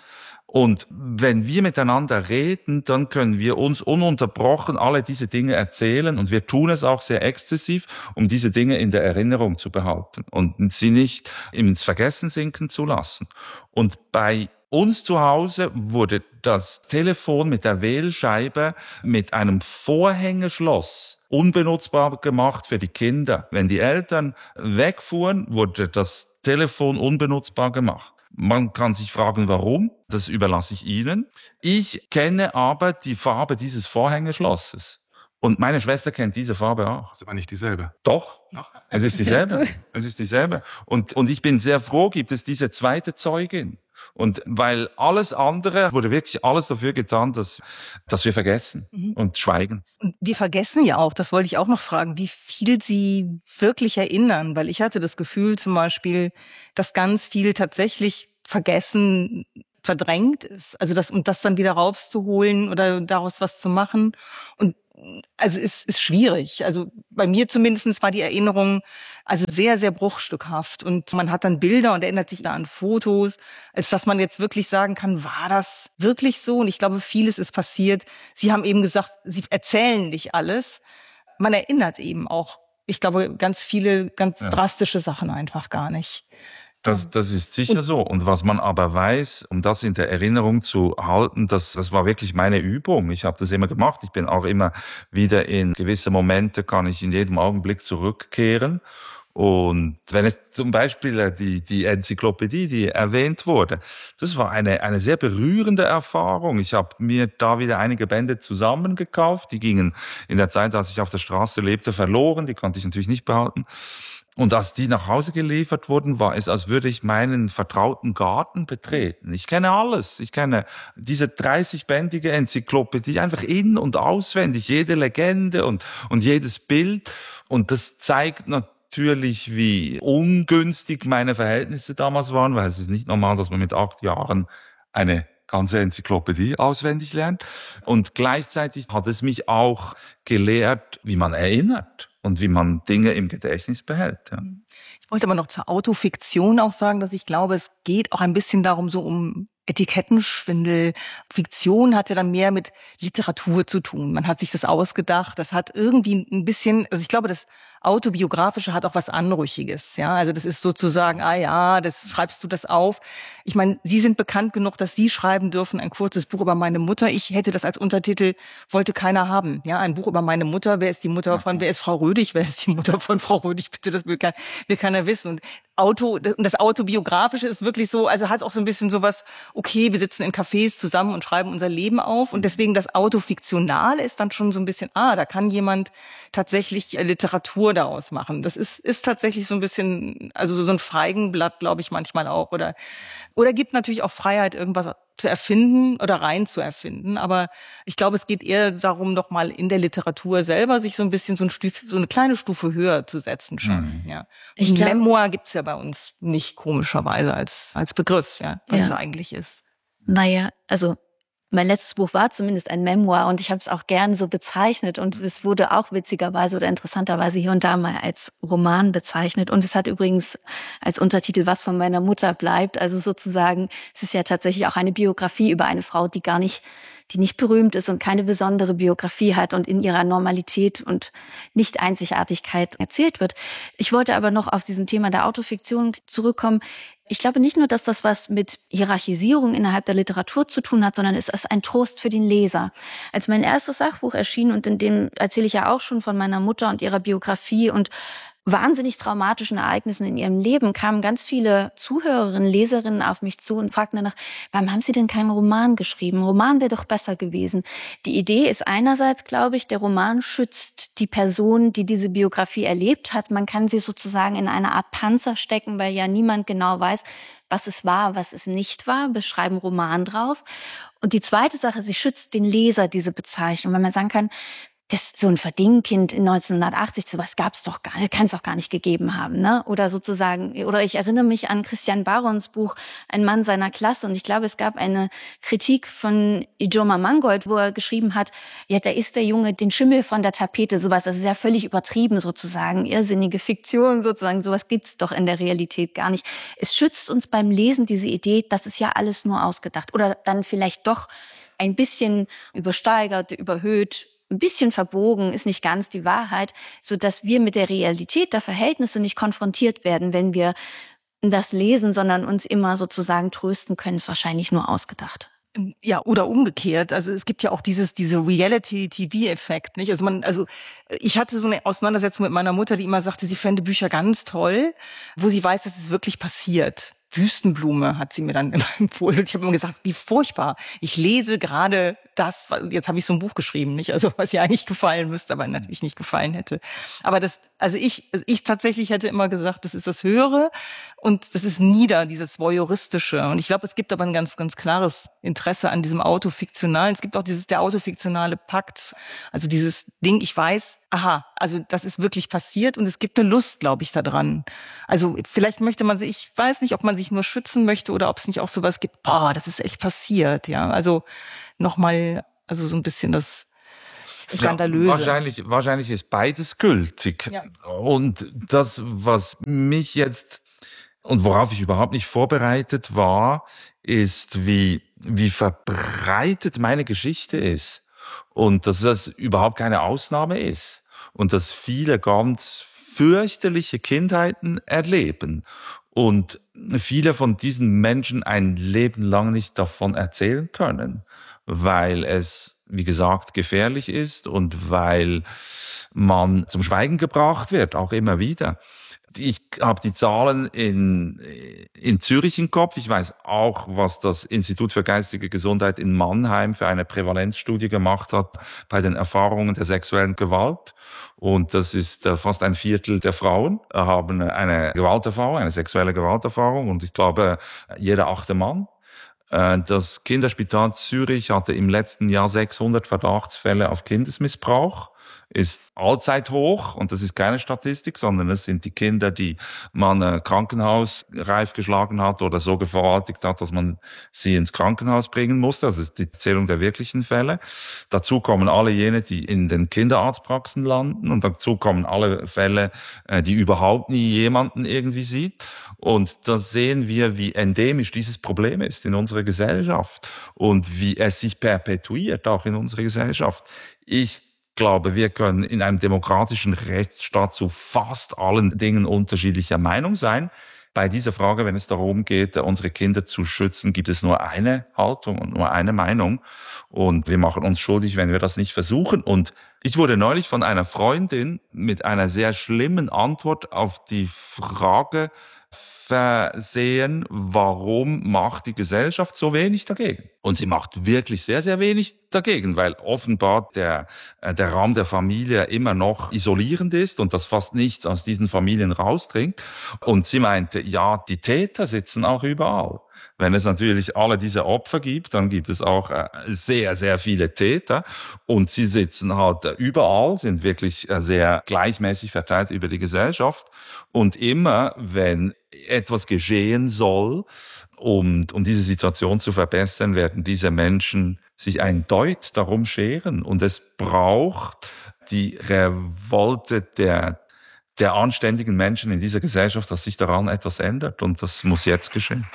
Und wenn wir miteinander reden, dann können wir uns ununterbrochen alle diese Dinge erzählen und wir tun es auch sehr exzessiv, um diese Dinge in der Erinnerung zu behalten und sie nicht ins Vergessen sinken zu lassen. Und bei uns zu Hause wurde das Telefon mit der Wählscheibe mit einem Vorhängeschloss unbenutzbar gemacht für die Kinder. Wenn die Eltern wegfuhren, wurde das Telefon unbenutzbar gemacht. Man kann sich fragen, warum. Das überlasse ich Ihnen. Ich kenne aber die Farbe dieses Vorhängeschlosses. Und meine Schwester kennt diese Farbe auch. Das ist aber nicht dieselbe. Doch, es ist dieselbe. Es ist dieselbe. Und ich bin sehr froh, gibt es diese zweite Zeugin. Und weil alles andere, wurde wirklich alles dafür getan, dass wir vergessen und schweigen. Und wir vergessen ja auch, das wollte ich auch noch fragen, wie viel Sie wirklich erinnern. Weil ich hatte das Gefühl zum Beispiel, dass ganz viel tatsächlich vergessen, verdrängt ist. Also das dann wieder rauszuholen oder daraus was zu machen. Und also es ist schwierig. Also bei mir zumindest war die Erinnerung also sehr, sehr bruchstückhaft. Und man hat dann Bilder und erinnert sich da an Fotos, als dass man jetzt wirklich sagen kann, war das wirklich so? Und ich glaube, vieles ist passiert. Sie haben eben gesagt, Sie erzählen nicht alles. Man erinnert eben auch, ich glaube, ganz viele, ganz drastische Sachen einfach gar nicht. Das ist sicher so. Und was man aber weiß, um das in der Erinnerung zu halten, das war wirklich meine Übung. Ich habe das immer gemacht. Ich bin auch immer wieder in gewisse Momente, kann ich in jedem Augenblick zurückkehren. Und wenn es zum Beispiel die Enzyklopädie, die erwähnt wurde, das war eine sehr berührende Erfahrung. Ich habe mir da wieder einige Bände zusammengekauft. Die gingen in der Zeit, als ich auf der Straße lebte, verloren. Die konnte ich natürlich nicht behalten. Und als die nach Hause geliefert wurden, war es, als würde ich meinen vertrauten Garten betreten. Ich kenne alles. Ich kenne diese 30-bändige Enzyklopädie einfach in- und auswendig, jede Legende und jedes Bild. Und das zeigt natürlich, wie ungünstig meine Verhältnisse damals waren, weil es ist nicht normal, dass man mit 8 Jahren eine ganze Enzyklopädie auswendig lernt. Und gleichzeitig hat es mich auch gelehrt, wie man erinnert und wie man Dinge im Gedächtnis behält. Ja. Ich wollte aber noch zur Autofiktion auch sagen, dass ich glaube, es geht auch ein bisschen darum, so um Etikettenschwindel. Fiktion hat ja dann mehr mit Literatur zu tun. Man hat sich das ausgedacht. Das hat irgendwie ein bisschen, also ich glaube, das Autobiografische hat auch was Anrüchiges. Ja, also das ist sozusagen, das schreibst du das auf. Ich meine, Sie sind bekannt genug, dass Sie schreiben dürfen, ein kurzes Buch über meine Mutter. Ich hätte das als Untertitel, wollte keiner haben. Ja, ein Buch über meine Mutter. Wer ist die Mutter von, wer ist Frau Rödig? Wer ist die Mutter von Frau Rödig? Bitte, das will keiner wissen. Und das Autobiografische ist wirklich so, also hat auch so ein bisschen sowas, okay, wir sitzen in Cafés zusammen und schreiben unser Leben auf und deswegen das Autofiktionale ist dann schon so ein bisschen, da kann jemand tatsächlich Literatur daraus machen. Das ist tatsächlich so ein bisschen, also so ein Feigenblatt, glaube ich, manchmal auch. Oder gibt natürlich auch Freiheit, irgendwas zu erfinden oder rein zu erfinden. Aber ich glaube, es geht eher darum, doch mal in der Literatur selber sich so ein bisschen so eine kleine Stufe höher zu setzen schon. Ja. Memoir gibt's ja bei uns nicht, komischerweise, als Begriff, ja, was es eigentlich ist. Naja, also mein letztes Buch war zumindest ein Memoir und ich habe es auch gern so bezeichnet und es wurde auch witzigerweise oder interessanterweise hier und da mal als Roman bezeichnet und es hat übrigens als Untertitel Was von meiner Mutter bleibt, also sozusagen, es ist ja tatsächlich auch eine Biografie über eine Frau, die nicht berühmt ist und keine besondere Biografie hat und in ihrer Normalität und Nicht-Einzigartigkeit erzählt wird. Ich wollte aber noch auf diesen Thema der Autofiktion zurückkommen. Ich glaube nicht nur, dass das was mit Hierarchisierung innerhalb der Literatur zu tun hat, sondern es ist ein Trost für den Leser. Als mein erstes Sachbuch erschien, und in dem erzähle ich ja auch schon von meiner Mutter und ihrer Biografie und wahnsinnig traumatischen Ereignissen in ihrem Leben, kamen ganz viele Zuhörerinnen, Leserinnen auf mich zu und fragten danach, warum haben Sie denn keinen Roman geschrieben? Ein Roman wäre doch besser gewesen. Die Idee ist einerseits, glaube ich, der Roman schützt die Person, die diese Biografie erlebt hat. Man kann sie sozusagen in eine Art Panzer stecken, weil ja niemand genau weiß, was es war, was es nicht war. Wir schreiben Roman drauf. Und die zweite Sache, sie schützt den Leser, diese Bezeichnung, weil man sagen kann, das so ein Verdingkind in 1980, sowas gab's doch gar nicht, kann es doch gar nicht gegeben haben, ne? Oder sozusagen, oder ich erinnere mich an Christian Barons Buch Ein Mann seiner Klasse, und ich glaube, es gab eine Kritik von Ijoma Mangold, wo er geschrieben hat, ja, da ist der Junge den Schimmel von der Tapete, sowas, das ist ja völlig übertrieben sozusagen, irrsinnige Fiktion sozusagen, sowas gibt's doch in der Realität gar nicht. Es schützt uns beim Lesen diese Idee, das ist ja alles nur ausgedacht oder dann vielleicht doch ein bisschen übersteigert, überhöht, ein bisschen verbogen, ist nicht ganz die Wahrheit, so dass wir mit der Realität der Verhältnisse nicht konfrontiert werden, wenn wir das lesen, sondern uns immer sozusagen trösten können, ist wahrscheinlich nur ausgedacht. Ja, oder umgekehrt. Also es gibt ja auch diese Reality-TV-Effekt, nicht? Also ich hatte so eine Auseinandersetzung mit meiner Mutter, die immer sagte, sie fände Bücher ganz toll, wo sie weiß, dass es wirklich passiert. Wüstenblume hat sie mir dann immer empfohlen. Und ich habe immer gesagt, wie furchtbar. Ich lese gerade das, jetzt habe ich so ein Buch geschrieben, nicht? Also was ihr eigentlich gefallen müsste, aber natürlich nicht gefallen hätte. Aber ich tatsächlich hätte immer gesagt, das ist das Höhere und das ist dieses Voyeuristische. Und ich glaube, es gibt aber ein ganz, ganz klares Interesse an diesem Autofiktionalen. Es gibt auch der autofiktionale Pakt. Also dieses Ding, ich weiß, aha, also das ist wirklich passiert und es gibt eine Lust, glaube ich, daran. Also vielleicht möchte man sich, ich weiß nicht, ob man sich nur schützen möchte oder ob es nicht auch sowas gibt, boah, das ist echt passiert, ja. Also nochmal, also so ein bisschen das Skandalöse. Ja, wahrscheinlich ist beides gültig. Ja. Und das, was mich jetzt und worauf ich überhaupt nicht vorbereitet war, ist, wie verbreitet meine Geschichte ist. Und dass das überhaupt keine Ausnahme ist. Und dass viele ganz fürchterliche Kindheiten erleben. Und viele von diesen Menschen ein Leben lang nicht davon erzählen können, weil es, wie gesagt, gefährlich ist und weil man zum Schweigen gebracht wird, auch immer wieder. Ich habe die Zahlen in Zürich im Kopf. Ich weiß auch, was das Institut für geistige Gesundheit in Mannheim für eine Prävalenzstudie gemacht hat bei den Erfahrungen der sexuellen Gewalt. Und das ist fast ein Viertel der Frauen haben eine Gewalterfahrung, eine sexuelle Gewalterfahrung. Und ich glaube, jeder 8. Mann. Das Kinderspital Zürich hatte im letzten Jahr 600 Verdachtsfälle auf Kindesmissbrauch. Ist allzeit hoch und das ist keine Statistik, sondern es sind die Kinder, die man krankenhausreif geschlagen hat oder so vergewaltigt hat, dass man sie ins Krankenhaus bringen musste. Das ist die Zählung der wirklichen Fälle. Dazu kommen alle jene, die in den Kinderarztpraxen landen und dazu kommen alle Fälle, die überhaupt nie jemanden irgendwie sieht. Und da sehen wir, wie endemisch dieses Problem ist in unserer Gesellschaft und wie es sich perpetuiert auch in unserer Gesellschaft. Ich glaube, wir können in einem demokratischen Rechtsstaat zu fast allen Dingen unterschiedlicher Meinung sein. Bei dieser Frage, wenn es darum geht, unsere Kinder zu schützen, gibt es nur eine Haltung und nur eine Meinung. Und wir machen uns schuldig, wenn wir das nicht versuchen. Und ich wurde neulich von einer Freundin mit einer sehr schlimmen Antwort auf die Frage versehen, warum macht die Gesellschaft so wenig dagegen? Und sie macht wirklich sehr, sehr wenig dagegen, weil offenbar der Raum der Familie immer noch isolierend ist und dass fast nichts aus diesen Familien rausdringt. Und sie meinte, ja, die Täter sitzen auch überall. Wenn es natürlich alle diese Opfer gibt, dann gibt es auch sehr, sehr viele Täter. Und sie sitzen halt überall, sind wirklich sehr gleichmäßig verteilt über die Gesellschaft. Und immer, wenn etwas geschehen soll, um diese Situation zu verbessern, werden diese Menschen sich ein Deut darum scheren. Und es braucht die Revolte der anständigen Menschen in dieser Gesellschaft, dass sich daran etwas ändert. Und das muss jetzt geschehen.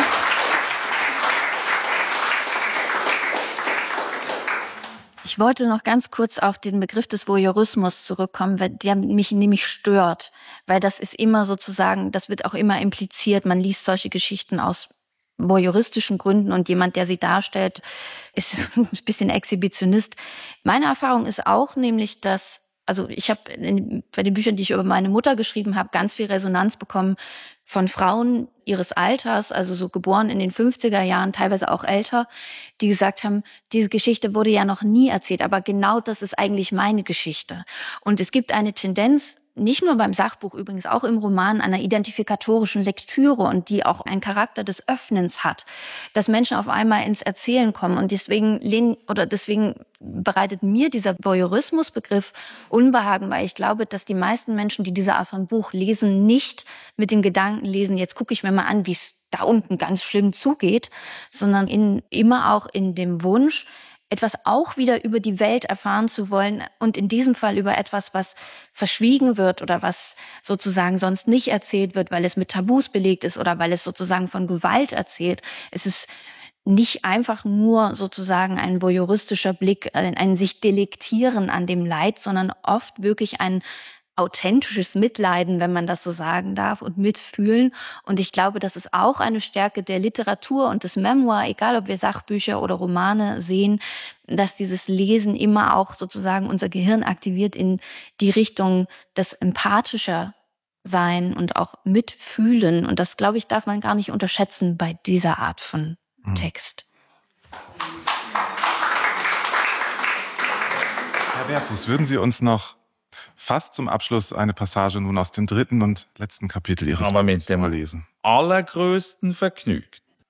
Ich wollte noch ganz kurz auf den Begriff des Voyeurismus zurückkommen, weil der mich nämlich stört, weil das ist immer sozusagen, das wird auch immer impliziert, man liest solche Geschichten aus voyeuristischen Gründen und jemand, der sie darstellt, ist ein bisschen Exhibitionist. Meine Erfahrung ist auch nämlich, dass, also ich habe bei den Büchern, die ich über meine Mutter geschrieben habe, ganz viel Resonanz bekommen von Frauen ihres Alters, also so geboren in den 50er Jahren, teilweise auch älter, die gesagt haben, diese Geschichte wurde ja noch nie erzählt, aber genau das ist eigentlich meine Geschichte. Und es gibt eine Tendenz nicht nur beim Sachbuch, übrigens auch im Roman, einer identifikatorischen Lektüre und die auch einen Charakter des Öffnens hat, dass Menschen auf einmal ins Erzählen kommen. Und deswegen bereitet mir dieser Voyeurismusbegriff Unbehagen, weil ich glaube, dass die meisten Menschen, die diese Art von Buch lesen, nicht mit dem Gedanken lesen, jetzt gucke ich mir mal an, wie es da unten ganz schlimm zugeht, sondern immer auch in dem Wunsch, etwas auch wieder über die Welt erfahren zu wollen und in diesem Fall über etwas, was verschwiegen wird oder was sozusagen sonst nicht erzählt wird, weil es mit Tabus belegt ist oder weil es sozusagen von Gewalt erzählt. Es ist nicht einfach nur sozusagen ein voyeuristischer Blick, ein sich delektieren an dem Leid, sondern oft wirklich ein authentisches Mitleiden, wenn man das so sagen darf, und mitfühlen. Und ich glaube, das ist auch eine Stärke der Literatur und des Memoir, egal ob wir Sachbücher oder Romane sehen, dass dieses Lesen immer auch sozusagen unser Gehirn aktiviert in die Richtung des empathischer sein und auch mitfühlen. Und das, glaube ich, darf man gar nicht unterschätzen bei dieser Art von Text. Herr Berfuß, würden Sie uns noch fast zum Abschluss eine Passage nun aus dem 3. und letzten Kapitel Ihres Buches vorlesen? Allergrößten Vergnügen.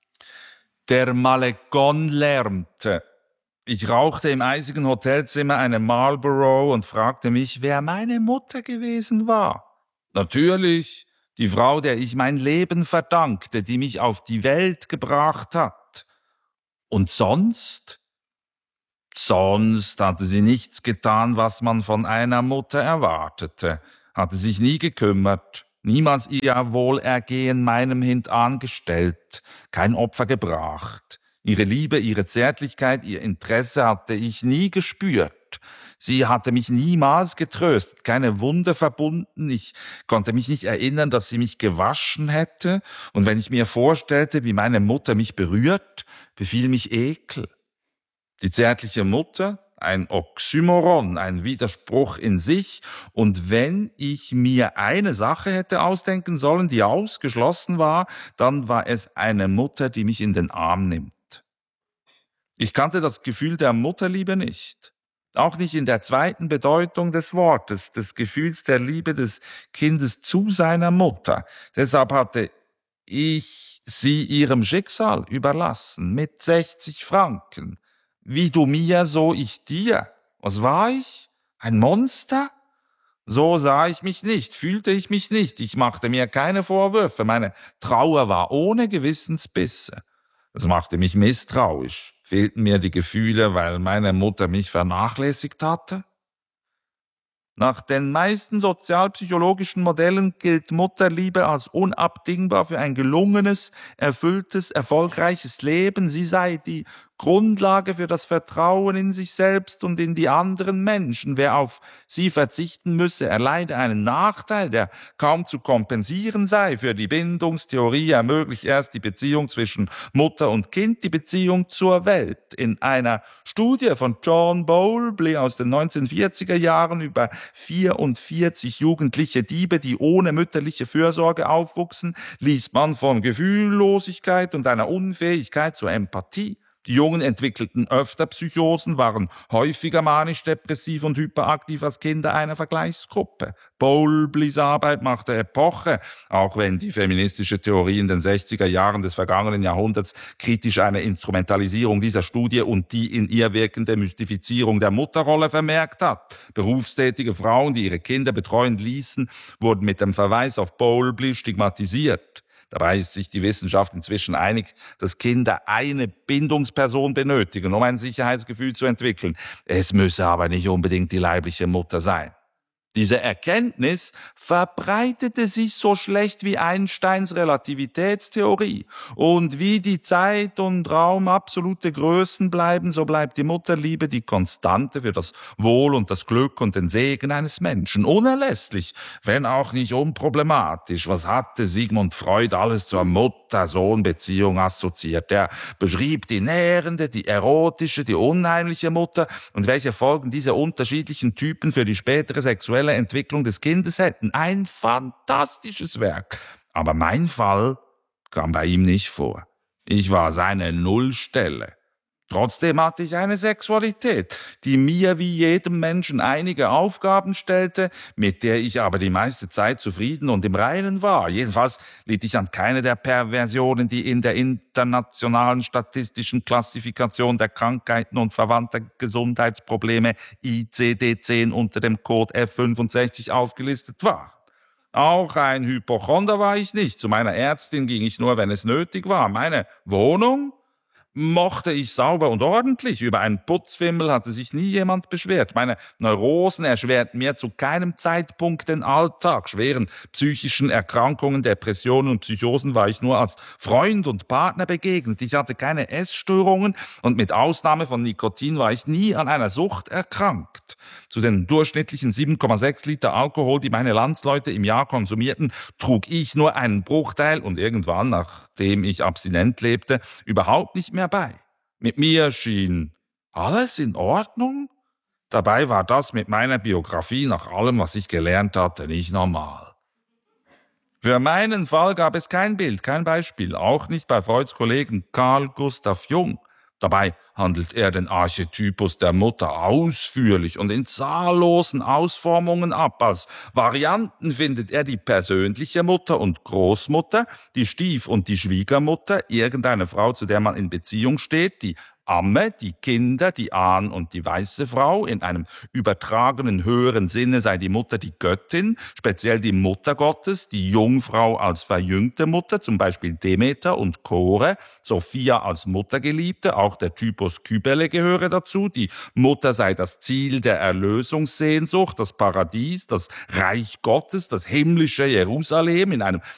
Der Malegon lärmte. Ich rauchte im eisigen Hotelzimmer eine Marlboro und fragte mich, wer meine Mutter gewesen war. Natürlich die Frau, der ich mein Leben verdankte, die mich auf die Welt gebracht hat. Und sonst? Sonst hatte sie nichts getan, was man von einer Mutter erwartete, hatte sich nie gekümmert, niemals ihr Wohlergehen meinem Hintan gestellt, kein Opfer gebracht. Ihre Liebe, ihre Zärtlichkeit, ihr Interesse hatte ich nie gespürt. Sie hatte mich niemals getröstet, keine Wunde verbunden. Ich konnte mich nicht erinnern, dass sie mich gewaschen hätte. Und wenn ich mir vorstellte, wie meine Mutter mich berührt, befiel mich Ekel. Die zärtliche Mutter, ein Oxymoron, ein Widerspruch in sich. Und wenn ich mir eine Sache hätte ausdenken sollen, die ausgeschlossen war, dann war es eine Mutter, die mich in den Arm nimmt. Ich kannte das Gefühl der Mutterliebe nicht. Auch nicht in der zweiten Bedeutung des Wortes, des Gefühls der Liebe des Kindes zu seiner Mutter. Deshalb hatte ich sie ihrem Schicksal überlassen, mit 60 Franken. Wie du mir, so ich dir. Was war ich? Ein Monster? So sah ich mich nicht, fühlte ich mich nicht. Ich machte mir keine Vorwürfe. Meine Trauer war ohne Gewissensbisse. Das machte mich misstrauisch. Fehlten mir die Gefühle, weil meine Mutter mich vernachlässigt hatte? Nach den meisten sozialpsychologischen Modellen gilt Mutterliebe als unabdingbar für ein gelungenes, erfülltes, erfolgreiches Leben. Sie sei die Grundlage für das Vertrauen in sich selbst und in die anderen Menschen. Wer auf sie verzichten müsse, erleide einen Nachteil, der kaum zu kompensieren sei. Für die Bindungstheorie ermöglicht erst die Beziehung zwischen Mutter und Kind die Beziehung zur Welt. In einer Studie von John Bowlby aus den 1940er Jahren über 44 jugendliche Diebe, die ohne mütterliche Fürsorge aufwuchsen, liest man von Gefühllosigkeit und einer Unfähigkeit zur Empathie. Die Jungen entwickelten öfter Psychosen, waren häufiger manisch-depressiv und hyperaktiv als Kinder einer Vergleichsgruppe. Bowlbys Arbeit machte Epoche, auch wenn die feministische Theorie in den 60er Jahren des vergangenen Jahrhunderts kritisch eine Instrumentalisierung dieser Studie und die in ihr wirkende Mystifizierung der Mutterrolle vermerkt hat. Berufstätige Frauen, die ihre Kinder betreuen ließen, wurden mit dem Verweis auf Bowlby stigmatisiert. Dabei ist sich die Wissenschaft inzwischen einig, dass Kinder eine Bindungsperson benötigen, um ein Sicherheitsgefühl zu entwickeln. Es müsse aber nicht unbedingt die leibliche Mutter sein. Diese Erkenntnis verbreitete sich so schlecht wie Einsteins Relativitätstheorie. Und wie die Zeit und Raum absolute Größen bleiben, so bleibt die Mutterliebe die Konstante für das Wohl und das Glück und den Segen eines Menschen. Unerlässlich, wenn auch nicht unproblematisch. Was hatte Sigmund Freud alles zur Mutter-Sohn-Beziehung assoziiert? Er beschrieb die nährende, die erotische, die unheimliche Mutter und welche Folgen diese unterschiedlichen Typen für die spätere sexuelle Entwicklung des Kindes hätten. Ein fantastisches Werk. Aber mein Fall kam bei ihm nicht vor. Ich war seine Nullstelle. Trotzdem hatte ich eine Sexualität, die mir wie jedem Menschen einige Aufgaben stellte, mit der ich aber die meiste Zeit zufrieden und im Reinen war. Jedenfalls litt ich an keine der Perversionen, die in der internationalen statistischen Klassifikation der Krankheiten und verwandter Gesundheitsprobleme ICD-10 unter dem Code F65 aufgelistet war. Auch ein Hypochonder war ich nicht. Zu meiner Ärztin ging ich nur, wenn es nötig war. Meine Wohnung mochte ich sauber und ordentlich. Über einen Putzfimmel hatte sich nie jemand beschwert. Meine Neurosen erschwerten mir zu keinem Zeitpunkt den Alltag. Schweren psychischen Erkrankungen, Depressionen und Psychosen war ich nur als Freund und Partner begegnet. Ich hatte keine Essstörungen und mit Ausnahme von Nikotin war ich nie an einer Sucht erkrankt. Zu den durchschnittlichen 7,6 Liter Alkohol, die meine Landsleute im Jahr konsumierten, trug ich nur einen Bruchteil und irgendwann, nachdem ich abstinent lebte, überhaupt nicht mehr bei. Mit mir schien alles in Ordnung. Dabei war das mit meiner Biografie nach allem, was ich gelernt hatte, nicht normal. Für meinen Fall gab es kein Bild, kein Beispiel, auch nicht bei Freuds Kollegen Carl Gustav Jung. Dabei handelt er den Archetypus der Mutter ausführlich und in zahllosen Ausformungen ab. Als Varianten findet er die persönliche Mutter und Großmutter, die Stief- und die Schwiegermutter, irgendeine Frau, zu der man in Beziehung steht, die Amme, die Kinder, die Ahn- und die weiße Frau. In einem übertragenen höheren Sinne sei die Mutter die Göttin, speziell die Mutter Gottes, die Jungfrau als verjüngte Mutter, zum Beispiel Demeter und Chore, Sophia als Muttergeliebte, auch der Typus Kybele gehöre dazu. Die Mutter sei das Ziel der Erlösungssehnsucht, das Paradies, das Reich Gottes, das himmlische Jerusalem. In einem